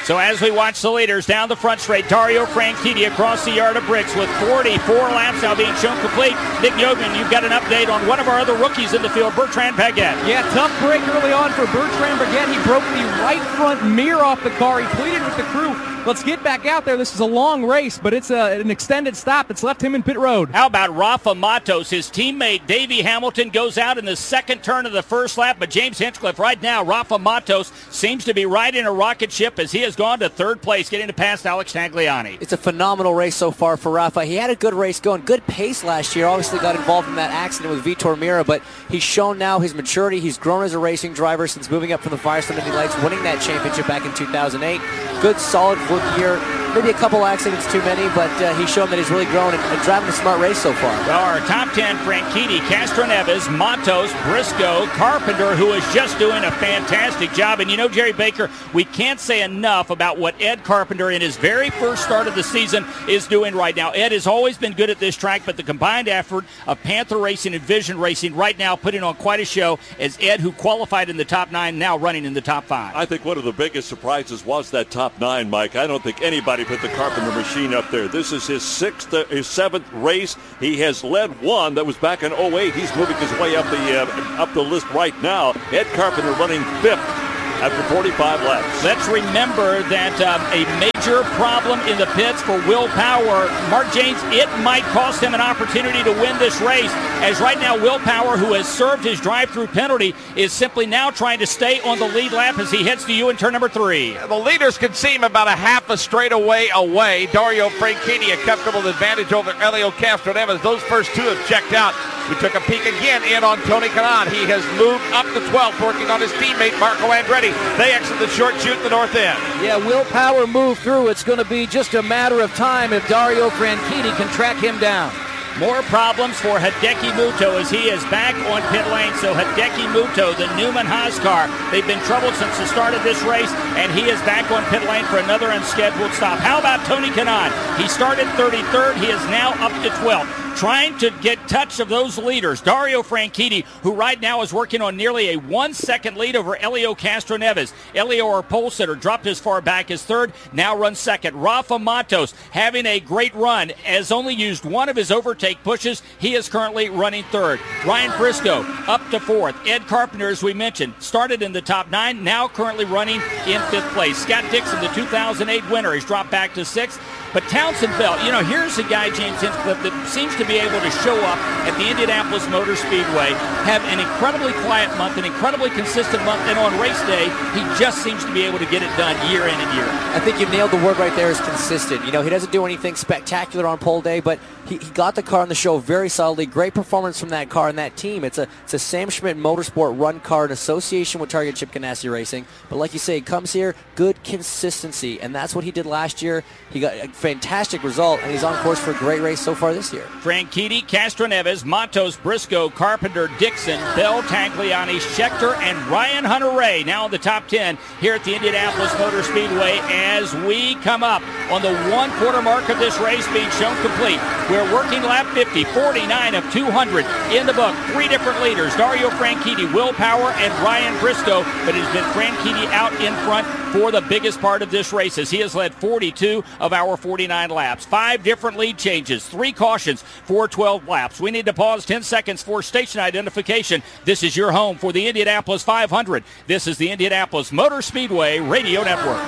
So as we watch the leaders down the front straight, Dario Franchitti across the yard of bricks with forty-four laps now being shown complete. Nick Yeoman, you've got an update on one of our other rookies in the field, Bertrand Baguette. Yeah, tough break early on for Bertrand Baguette. He broke the right front mirror off the car. He pleaded with the crew, let's get back out there. This is a long race, but it's a, an extended stop that's left him in pit road. How about Rafa Matos? His teammate Davey Hamilton goes out in the second turn of the first lap, but James Hinchcliffe right now, Rafa Matos seems to be riding a rocket ship as he has gone to third place, getting to pass Alex Tagliani. It's a phenomenal race so far for Rafa. He had a good race going, good pace last year. Obviously got involved in that accident with Vitor Meira, but he's shown now his maturity. He's grown as a racing driver since moving up from the Firestone Indy Lights, winning that championship back in two thousand eight. Good, solid rookie year. Maybe a couple accidents too many, but uh, he's shown that he's really grown and, and driving a smart race so far. Well, our top ten, Franchitti, Castroneves, Matos, Briscoe, Carpenter, who is just doing a fantastic job. And you know, Jerry Baker, we can't say enough about what Ed Carpenter in his very first start of the season is doing right now. Ed has always been good at this track, but the combined effort of Panther Racing and Vision Racing right now putting on quite a show as Ed, who qualified in the top nine, now running in the top five. I think one of the biggest surprises was that top nine, Mike. I don't think anybody put the Carpenter machine up there. This is his sixth, uh, his seventh race. He has led one that was back in oh eight. He's moving his way up the uh, up the list right now. Ed Carpenter running fifth after forty-five laps. Let's remember that um, a major problem in the pits for Will Power, Mark James, it might cost him an opportunity to win this race, as right now Will Power, who has served his drive-through penalty, is simply now trying to stay on the lead lap as he heads to you in turn number three. The leaders can seem about a half a straightaway away. Dario Franchitti, a comfortable advantage over Elio Castroneves. Those first two have checked out. We took a peek again in on Tony Kanaan. He has moved up to twelfth, working on his teammate Marco Andretti. They exit the short chute at the north end. Yeah, Will Power moved through. It's going to be just a matter of time if Dario Franchitti can track him down. More problems for Hideki Muto as he is back on pit lane. So Hideki Muto, the Newman Haas car, they've been troubled since the start of this race, and he is back on pit lane for another unscheduled stop. How about Tony Kanaan? He started thirty-third. He is now up to twelfth. Trying to get touch of those leaders. Dario Franchitti, who right now is working on nearly a one-second lead over Elio Castroneves. Elio, our pole sitter, dropped as far back as third, now runs second. Rafa Matos having a great run, has only used one of his overtake pushes. He is currently running third. Ryan Briscoe up to fourth. Ed Carpenter, as we mentioned, started in the top nine, now currently running in fifth place. Scott Dixon, the two thousand eight winner, has dropped back to sixth. But Townsend Bell, you know, here's a guy, James Hinchcliffe, that seems to be able to show up at the Indianapolis Motor Speedway, have an incredibly quiet month, an incredibly consistent month, and on race day, he just seems to be able to get it done year in and year out. I think you nailed the word right there, is consistent. You know, he doesn't do anything spectacular on pole day, but he, he got the car on the show very solidly. Great performance from that car and that team. It's a it's a Sam Schmidt Motorsport run car in association with Target Chip Ganassi Racing. But like you say, he comes here, good consistency, and that's what he did last year. He got a fantastic result, and he's on course for a great race so far this year. Franchitti, Castroneves, Matos, Briscoe, Carpenter, Dixon, Bell, Tagliani, Schechter, and Ryan Hunter-Reay now in the top ten here at the Indianapolis Motor Speedway as we come up on the one-quarter mark of this race being shown complete. We're working lap fifty, forty-nine of two hundred in the book. Three different leaders, Dario Franchitti, Will Power, and Ryan Briscoe, but it's been Franchitti out in front for the biggest part of this race as he has led forty-two of our forty-nine laps. Five different lead changes, three cautions for twelve laps. We need to pause ten seconds for station identification. This is your home for the Indianapolis five hundred. This is the Indianapolis Motor Speedway Radio Network.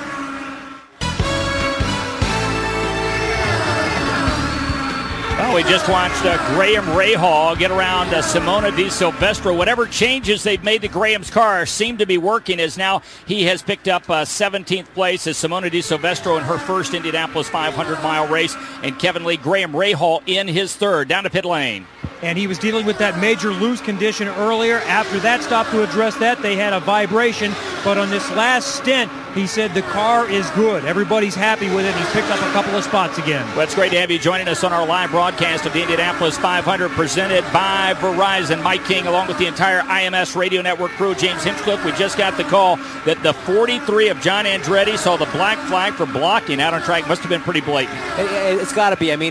Well, we just watched uh, Graham Rahal get around uh, Simona Di Silvestro. Whatever changes they've made to Graham's car seem to be working, as now he has picked up uh, seventeenth place as Simona Di Silvestro in her first Indianapolis five hundred mile race, and Kevin Lee, Graham Rahal in his third. Down to pit lane. And he was dealing with that major loose condition earlier. After that stop to address that, they had a vibration. But on this last stint, he said the car is good. Everybody's happy with it. He's picked up a couple of spots again. Well, it's great to have you joining us on our live broadcast of the Indianapolis five hundred presented by Verizon. Mike King, along with the entire I M S Radio Network crew. James Hinchcliffe, we just got the call that the forty-three of John Andretti saw the black flag for blocking out on track. Must have been pretty blatant. It's got to be. I mean,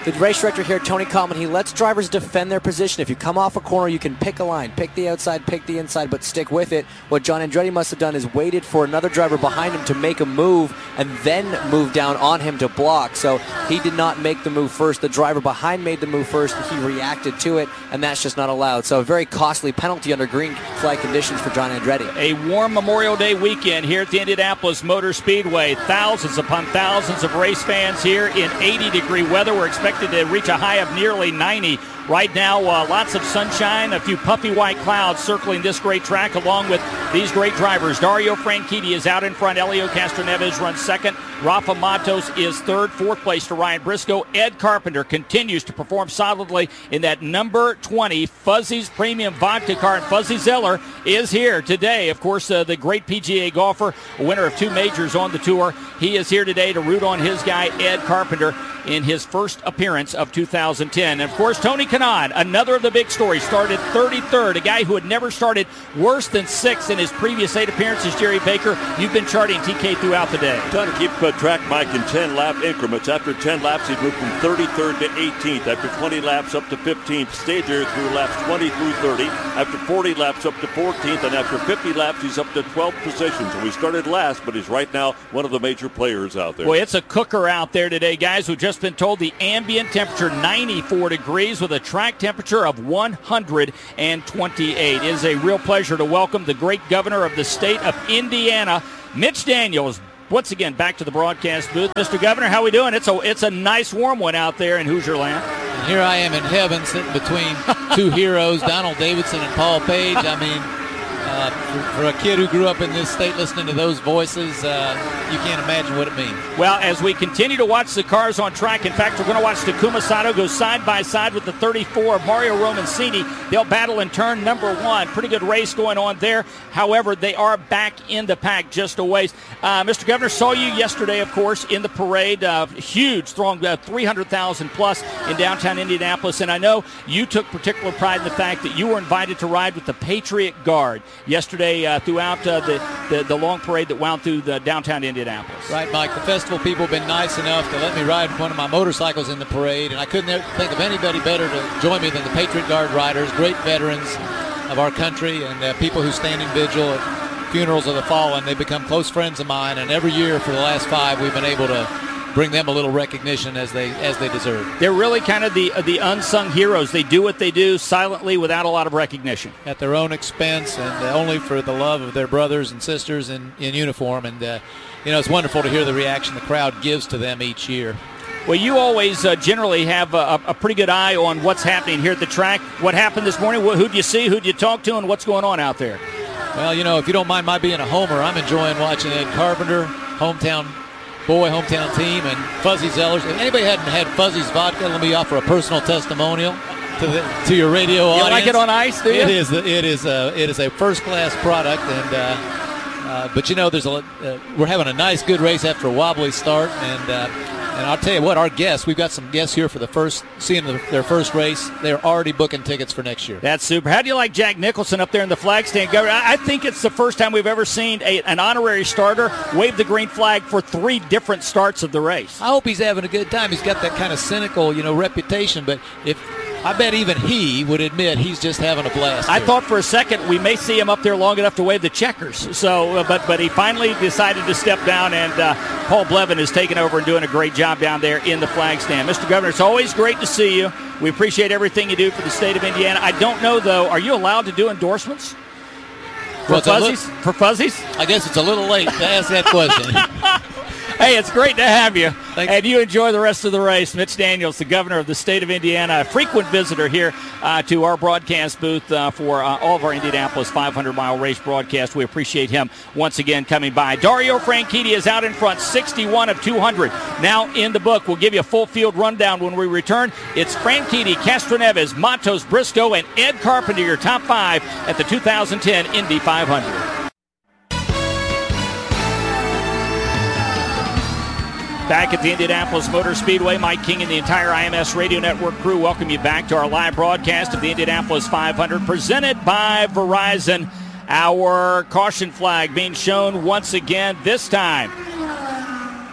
The race director here, Tony Coleman, he lets drivers defend their position. If you come off a corner, you can pick a line. Pick the outside, pick the inside, but stick with it. What John Andretti must have done is waited for another driver behind him to make a move and then move down on him to block. So he did not make the move first. The driver behind made the move first. He reacted to it, and that's just not allowed. So a very costly penalty under green flag conditions for John Andretti. A warm Memorial Day weekend here at the Indianapolis Motor Speedway. Thousands upon thousands of race fans here in eighty degree weather. We're expected to reach a high of nearly ninety. Right now, uh, lots of sunshine, a few puffy white clouds circling this great track along with these great drivers. Dario Franchitti is out in front. Helio Castroneves runs second. Rafa Matos is third. Fourth place to Ryan Briscoe. Ed Carpenter continues to perform solidly in that number twenty Fuzzy's Premium Vodka car. And Fuzzy Zeller is here today. Of course, uh, the great P G A golfer, a winner of two majors on the tour. He is here today to root on his guy, Ed Carpenter, in his first appearance of two thousand ten. And, of course, Tony Kanaan, another of the big stories, started thirty-third, a guy who had never started worse than sixth in his previous eight appearances. Jerry Baker, you've been charting T K throughout the day. Trying to keep uh, track, Mike, in ten-lap increments. After ten laps, he moved from thirty-third to eighteenth. After twenty laps, up to fifteenth. Stayed there through laps twenty through thirty. After forty laps, up to fourteenth. And after fifty laps, he's up to twelfth position. So he started last, but he's right now one of the major players out there. Boy, it's a cooker out there today, guys. We've just been told the ambient temperature ninety-four degrees with a track temperature of one hundred twenty-eight. It is a real pleasure to welcome the great governor of the state of Indiana, Mitch Daniels, once again back to the broadcast booth. Mister Governor, how we doing? It's a it's a nice warm one out there in Hoosier Land. And here I am in heaven sitting between two heroes, Donald Davidson and Paul Page. I mean, uh, for, for a kid who grew up in this state listening to those voices, uh, you can't imagine what it means. Well, as we continue to watch the cars on track, in fact, we're going to watch Takuma Sato go side by side with the thirty-four of Mario Romancini. They'll battle in turn number one. Pretty good race going on there. However, they are back in the pack just a ways. Uh, Mister Governor, saw you yesterday, of course, in the parade. Uh, huge, throng, uh, three hundred thousand plus in downtown Indianapolis. And I know you took particular pride in the fact that you were invited to ride with the Patriot Guard yesterday uh, throughout uh, the, the, the long parade that wound through the downtown Indianapolis. Right, Mike. The festival people have been nice enough to let me ride one of my motorcycles in the parade, and I couldn't think of anybody better to join me than the Patriot Guard riders, great veterans of our country, and uh, people who stand in vigil at funerals of the fallen. They've become close friends of mine, and every year for the last five, we've been able to bring them a little recognition as they as they deserve. They're really kind of the uh, the unsung heroes. They do what they do silently without a lot of recognition. At their own expense and uh, only for the love of their brothers and sisters in, in uniform. And, uh, you know, it's wonderful to hear the reaction the crowd gives to them each year. Well, you always uh, generally have a, a pretty good eye on what's happening here at the track. What happened this morning? Who'd you see? Who'd you talk to? And what's going on out there? Well, you know, if you don't mind my being a homer, I'm enjoying watching Ed Carpenter, hometown boy, hometown team, and Fuzzy Zellers. If anybody hadn't had Fuzzy's vodka, let me offer a personal testimonial to the, to your radio you audience. You like it on ice, do you? It is. It is a it is a first class product, and uh, uh, but you know, there's a uh, we're having a nice, good race after a wobbly start, and uh, and I'll tell you what, our guests, we've got some guests here for the first seeing the, their first race. They're already booking tickets for next year. That's super. How do you like Jack Nicholson up there in the flag stand? I think it's the first time we've ever seen a, an honorary starter wave the green flag for three different starts of the race. I hope he's having a good time. He's got that kind of cynical, you know, reputation, but if I bet even he would admit he's just having a blast. I here. thought for a second we may see him up there long enough to wave the checkers. So, uh, but but he finally decided to step down, and uh, Paul Blevin is taking over and doing a great job down there in the flag stand. Mister Governor, it's always great to see you. We appreciate everything you do for the state of Indiana. I don't know, though, are you allowed to do endorsements for well, Fuzzies? Li- for Fuzzies? I guess it's a little late to ask that question. Hey, it's great to have you. Thanks. And you enjoy the rest of the race. Mitch Daniels, the governor of the state of Indiana, a frequent visitor here uh, to our broadcast booth uh, for uh, all of our Indianapolis five hundred mile race broadcast. We appreciate him once again coming by. Dario Franchitti is out in front, sixty-one of two hundred. Now in the book. We'll give you a full field rundown when we return. It's Franchitti, Castroneves, Matos, Briscoe, and Ed Carpenter, your top five at the two thousand ten Indy five hundred. Back at the Indianapolis Motor Speedway, Mike King and the entire I M S Radio Network crew welcome you back to our live broadcast of the Indianapolis five hundred, presented by Verizon. Our caution flag being shown once again, this time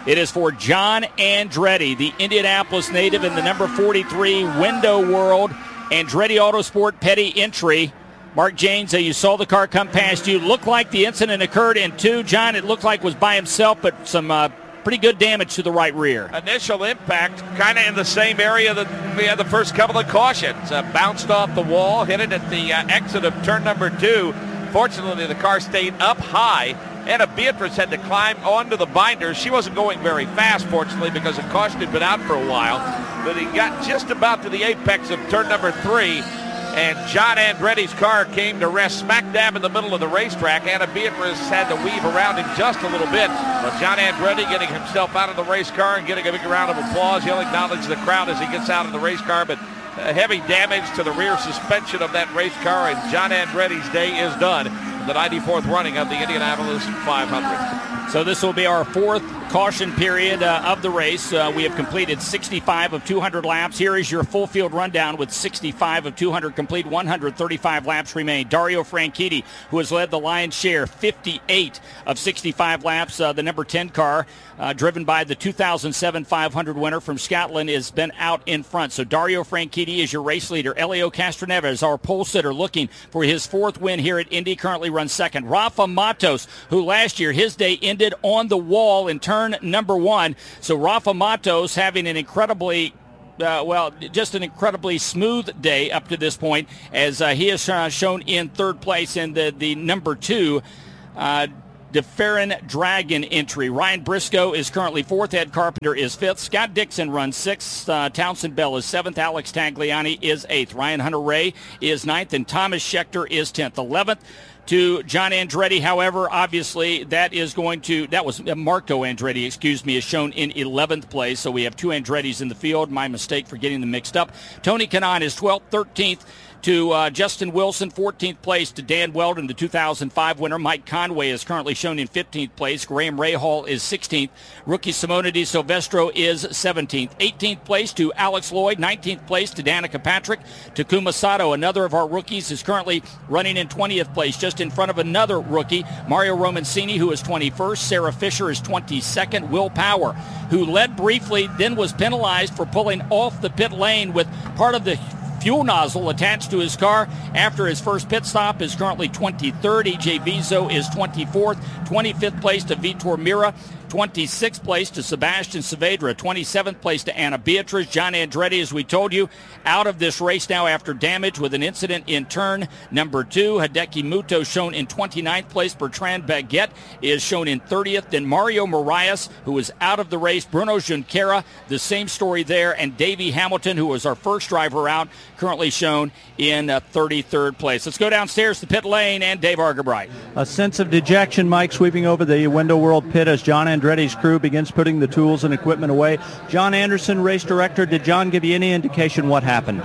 It is for John Andretti, the Indianapolis native in the number forty-three Window World Andretti Autosport Petty entry. Mark Janes, uh, you saw the car come past you. Looked like the incident occurred in two. John, it looked like was by himself, but some uh, pretty good damage to the right rear. Initial impact kind of in the same area that we had the first couple of cautions. Uh, bounced off the wall, hit it at the uh, exit of turn number two. Fortunately, the car stayed up high. Anna Beatrice had to climb onto the binders. She wasn't going very fast, fortunately, because the caution had been out for a while. But he got just about to the apex of turn number three, and John Andretti's car came to rest smack dab in the middle of the racetrack. Anna Beatrice had to weave around him just a little bit. But John Andretti getting himself out of the race car and getting a big round of applause. He'll acknowledge the crowd as he gets out of the race car, but uh, heavy damage to the rear suspension of that race car, and John Andretti's day is done. The ninety-fourth running of the Indianapolis five hundred. So this will be our fourth caution period uh, of the race. Uh, we have completed sixty-five of two hundred laps. Here is your full field rundown with sixty-five of two hundred complete, one hundred thirty-five laps remain. Dario Franchitti, who has led the lion's share, fifty-eight of sixty-five laps. Uh, the number ten car, uh, driven by the two thousand seven five hundred winner from Scotland, has been out in front. So Dario Franchitti is your race leader. Elio Castroneves, our pole sitter, looking for his fourth win here at Indy, currently runs second. Rafa Matos, who last year his day ended on the wall in turn number one. So Rafa Matos having an incredibly Uh, well, just an incredibly smooth day up to this point, as uh, he has uh, shown in third place in the, the number two uh, DeFerrin Dragon entry. Ryan Briscoe is currently fourth. Ed Carpenter is fifth. Scott Dixon runs sixth. Uh, Townsend Bell is seventh. Alex Tagliani is eighth. Ryan Hunter-Ray is ninth, and Thomas Schechter is tenth. eleventh to John Andretti. However, obviously, that is going to, that was uh, Marco Andretti, excuse me, is shown in eleventh place. So we have two Andrettis in the field. My mistake for getting them mixed up. Tony Kanaan is twelfth. thirteenth to uh, Justin Wilson. fourteenth place to Dan Weldon, the two thousand five winner. Mike Conway is currently shown in fifteenth place. Graham Rahal is sixteenth. Rookie Simona Di Silvestro is seventeenth. eighteenth place to Alex Lloyd. nineteenth place to Danica Patrick. Takuma Sato, another of our rookies, is currently running in twentieth place, just in front of another rookie, Mario Romancini, who is twenty-first. Sarah Fisher is twenty-second. Will Power, who led briefly, then was penalized for pulling off the pit lane with part of the fuel nozzle attached to his car after his first pit stop, is currently twenty-third. E J Vizo is twenty-fourth. twenty-fifth place to Vitor Mira. twenty-sixth place to Sebastian Saavedra. twenty-seventh place to Anna Beatrice. John Andretti, as we told you, out of this race now after damage with an incident in turn number two. Hideki Muto shown in twenty-ninth place. Bertrand Baguette is shown in thirtieth. Then Mario Moraes, who is out of the race. Bruno Junqueira, the same story there. And Davey Hamilton, who was our first driver out, currently shown in uh, thirty-third place. Let's go downstairs to pit lane and Dave Argabright. A sense of dejection, Mike, sweeping over the Window World pit as John Andretti's crew begins putting the tools and equipment away. John Anderson, race director, did John give you any indication what happened?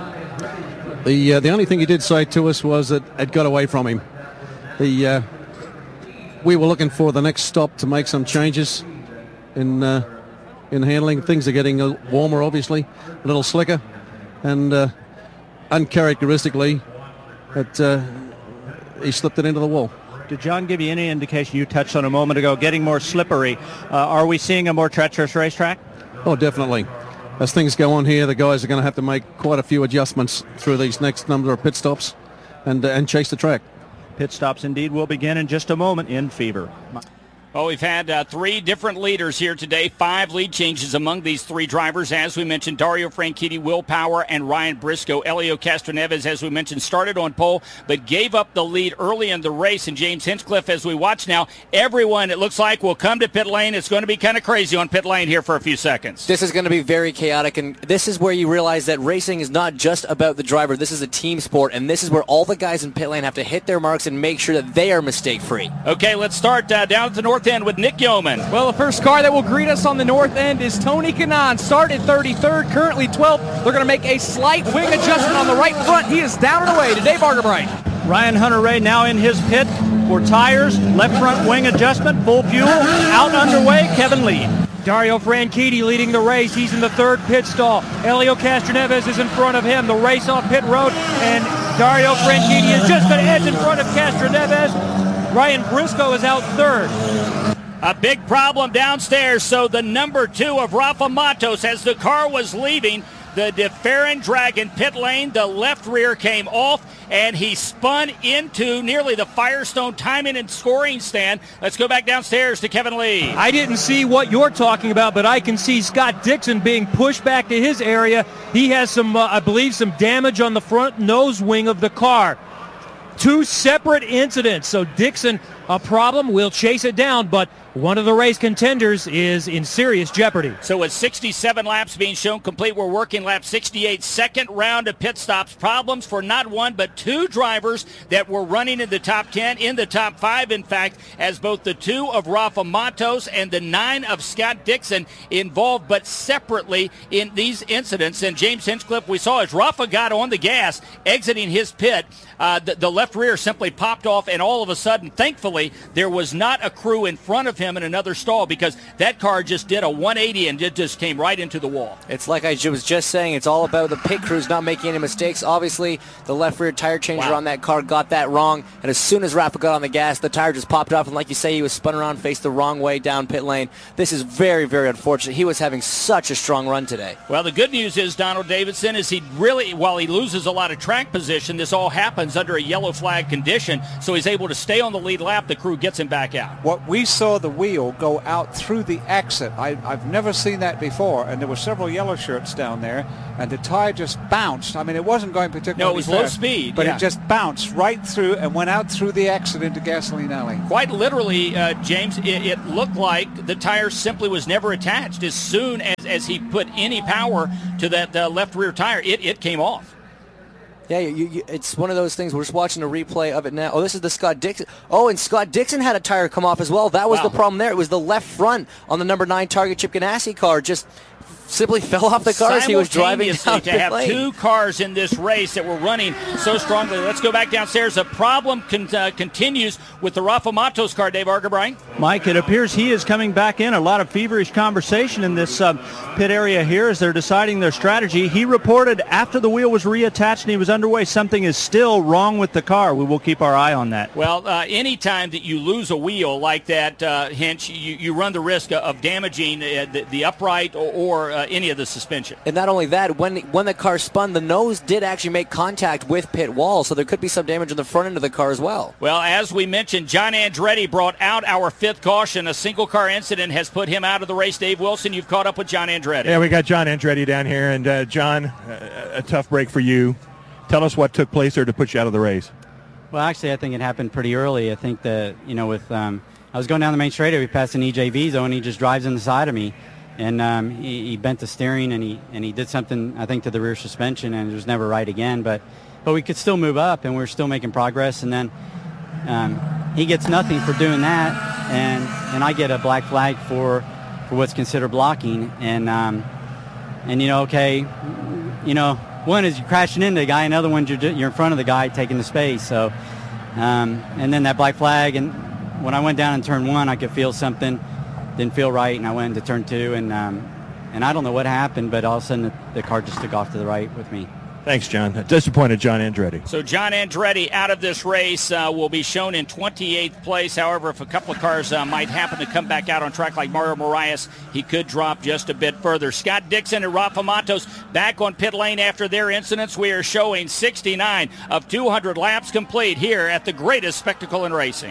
The uh, the only thing he did say to us was that it got away from him. The uh, we were looking for the next stop to make some changes in uh, in handling. Things are getting a little warmer, obviously, a little slicker, and uh, uncharacteristically, it, uh, he slipped it into the wall. Did John give you any indication, you touched on a moment ago, getting more slippery? Uh, are we seeing a more treacherous racetrack? Oh, definitely. As things go on here, the guys are going to have to make quite a few adjustments through these next number of pit stops and, uh, and chase the track. Pit stops indeed will begin in just a moment in Fever. Well, we've had uh, three different leaders here today, five lead changes among these three drivers. As we mentioned, Dario Franchitti, Will Power, and Ryan Briscoe. Elio Castroneves, as we mentioned, started on pole, but gave up the lead early in the race. And James Hinchcliffe, as we watch now, everyone, it looks like, will come to pit lane. It's going to be kind of crazy on pit lane here for a few seconds. This is going to be very chaotic, and this is where you realize that racing is not just about the driver. This is a team sport, and this is where all the guys in pit lane have to hit their marks and make sure that they are mistake-free. Okay, let's start uh, down at the north end with Nick Yeoman. Well, the first car that will greet us on the north end is Tony Kanaan. Started thirty-third, currently twelfth. They're going to make a slight wing adjustment on the right front. He is down and away to Dave Argabright. Ryan Hunter-Ray now in his pit for tires, left front wing adjustment, full fuel, out underway, Kevin Lee. Dario Franchitti leading the race. He's in the third pit stall. Elio Castroneves is in front of him. The race off pit road, and Dario Franchitti is just going to edge in front of Castroneves. Ryan Briscoe is out third. A big problem downstairs. So the number two of Rafa Matos, as the car was leaving the DeFerrin Dragon pit lane, the left rear came off, and he spun into nearly the Firestone timing and scoring stand. Let's go back downstairs to Kevin Lee. I didn't see what you're talking about, but I can see Scott Dixon being pushed back to his area. He has some, uh, I believe, some damage on the front nose wing of the car. Two separate incidents. So Dixon, a problem. We'll chase it down, but one of the race contenders is in serious jeopardy. So with sixty-seven laps being shown complete, we're working lap sixty-eight. Second round of pit stops. Problems for not one but two drivers that were running in the top ten, in the top five, in fact, as both the two of Rafa Matos and the nine of Scott Dixon involved, but separately in these incidents. And James Hinchcliffe, we saw as Rafa got on the gas, exiting his pit, uh, the, the left rear simply popped off, and all of a sudden, thankfully, there was not a crew in front of him in another stall, because that car just did a one eighty and it just came right into the wall. It's like I was just saying, it's all about the pit crews not making any mistakes. Obviously, the left rear tire changer Wow. on that car got that wrong, and as soon as Rafa got on the gas, the tire just popped off, and like you say, he was spun around, faced the wrong way down pit lane. This is very, very unfortunate. He was having such a strong run today. Well, the good news is, Donald Davidson, is he really, while he loses a lot of track position, this all happens under a yellow flag condition, so he's able to stay on the lead lap. The crew gets him back out. What we saw the wheel go out through the exit. I, I've never seen that before, and there were several yellow shirts down there, and the tire just bounced. I mean, it wasn't going particularly No, it was fast, low speed, but yeah. it just bounced right through and went out through the exit into Gasoline Alley. Quite literally, uh, James, it, it looked like the tire simply was never attached. As soon as, as he put any power to that uh, left rear tire, it, it came off. Yeah, you, you, it's one of those things. We're just watching a replay of it now. Oh, this is the Scott Dixon. Oh, and Scott Dixon had a tire come off as well. That was Wow. the problem there. It was the left front on the number nine Target Chip Ganassi car just simply fell off the car as he was driving down Simultaneously, to pit have lane. two cars in this race that were running so strongly. Let's go back downstairs. The problem con- uh, continues with the Rafa Matos car, Dave Argerbright. Mike, it appears he is coming back in. A lot of feverish conversation in this uh, pit area here as they're deciding their strategy. He reported after the wheel was reattached and he was underway, something is still wrong with the car. We will keep our eye on that. Well, uh, anytime that you lose a wheel like that, uh, Hinch, you, you run the risk of damaging uh, the, the upright or, or uh, any of the suspension. And not only that, when when the car spun, the nose did actually make contact with pit wall, so there could be some damage on the front end of the car as well. Well, as we mentioned, John Andretti brought out our fifth caution. A single car incident has put him out of the race. Dave Wilson, you've caught up with John Andretti. Yeah, we got John Andretti down here, and uh, John, uh, a tough break for you. Tell us what took place there to put you out of the race. Well, actually, I think it happened pretty early. I think that, you know, with um, I was going down the main straightaway, we passed an E J V zone, and he just drives in the side of me. And um, he, he bent the steering, and he and he did something, I think, to the rear suspension, and it was never right again. But but we could still move up, and we we're still making progress. And then um, he gets nothing for doing that, and and I get a black flag for for what's considered blocking. And um, and you know, okay, you know, one is you're crashing into the guy, another one you're you're in front of the guy taking the space. So um, and then that black flag, and when I went down in turn one, I could feel something. Didn't feel right, and I went into turn two, and um, and I don't know what happened, but all of a sudden the, the car just took off to the right with me. Thanks, John. Disappointed John Andretti. So John Andretti out of this race uh, will be shown in twenty-eighth place. However, if a couple of cars uh, might happen to come back out on track like Mario Moraes, he could drop just a bit further. Scott Dixon and Rafa Matos back on pit lane after their incidents. We are showing sixty-nine of two hundred laps complete here at the greatest spectacle in racing.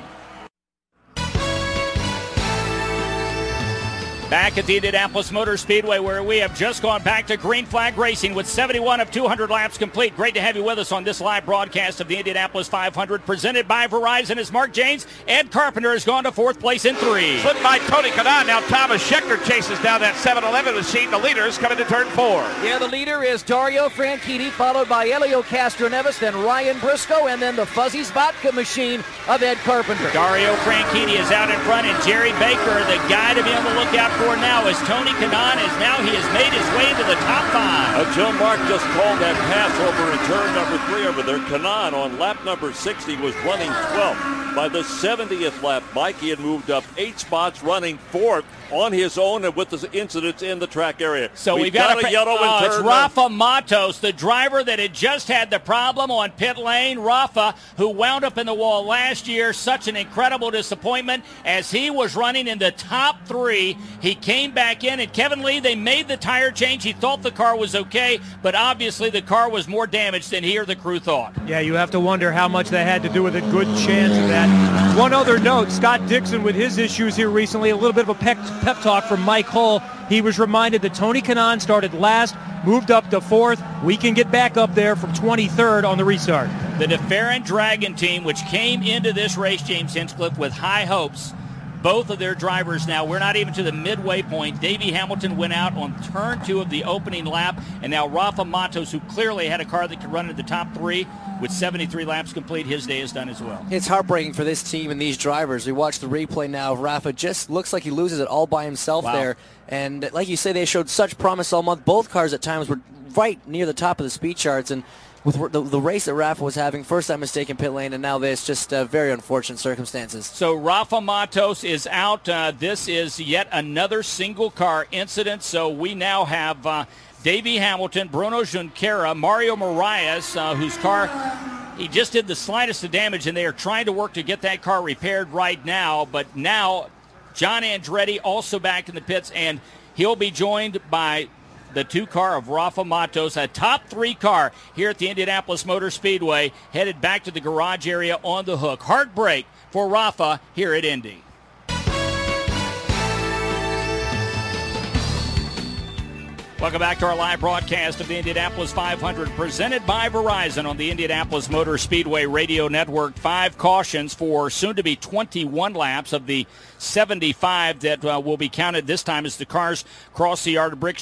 Back at the Indianapolis Motor Speedway, where we have just gone back to green flag racing with seventy-one of two hundred laps complete. Great to have you with us on this live broadcast of the Indianapolis five hundred, presented by Verizon. As Mark James, Ed Carpenter has gone to fourth place in three. Slipped by Tony Kanaan. Now Thomas Scheckter chases down that seven eleven machine. The leaders coming to turn four. Yeah, the leader is Dario Franchitti, followed by Elio Castroneves, then Ryan Briscoe, and then the Fuzzy's Vodka machine of Ed Carpenter. Dario Franchitti is out in front, and Jerry Baker, the guy to be on the lookout for now, as Tony Kanaan is now he has made his way to the top five. Uh, Joe Mark just called that pass over in turn number three over there. Kanaan on lap number sixty was running twelfth. By the seventieth lap, Mikey had moved up eight spots, running fourth on his own and with the incidents in the track area. So we've, we've got, got a, a yellow uh, in it's turn. Rafa Matos, the driver that had just had the problem on pit lane. Rafa, who wound up in the wall last year, such an incredible disappointment as he was running in the top three. He came back in, and Kevin Lee, they made the tire change. He thought the car was okay, but obviously the car was more damaged than he or the crew thought. Yeah, you have to wonder how much that had to do with a good chance of that. One other note, Scott Dixon with his issues here recently, a little bit of a pep, pep talk from Mike Hull. He was reminded that Tony Kanaan started last, moved up to fourth. We can get back up there from twenty-third on the restart. The DeFerrin Dragon team, which came into this race, James Hinchcliffe, with high hopes. Both of their drivers now, we're not even to the midway point. Davey Hamilton went out on turn two of the opening lap, and now Rafa Matos, who clearly had a car that could run in the top three, with seventy-three laps complete, his day is done as well. It's heartbreaking for this team and these drivers. We watch the replay now of Rafa. Just looks like he loses it all by himself Wow. there. And like you say, they showed such promise all month. Both cars at times were right near the top of the speed charts. And with the, the race that Rafa was having, first that mistake in pit lane, and now this, just uh, very unfortunate circumstances. So Rafa Matos is out. Uh, this is yet another single car incident. So we now have uh, Davey Hamilton, Bruno Junqueira, Mario Moraes, uh, whose car, he just did the slightest of damage, and they are trying to work to get that car repaired right now. But now John Andretti also back in the pits, and he'll be joined by the two car of Rafa Matos, a top three car here at the Indianapolis Motor Speedway, headed back to the garage area on the hook. Heartbreak for Rafa here at Indy. Welcome back to our live broadcast of the Indianapolis five hundred, presented by Verizon on the Indianapolis Motor Speedway Radio Network. Five cautions for soon-to-be twenty-one laps of the seventy-five that uh, will be counted this time as the cars cross the yard of bricks.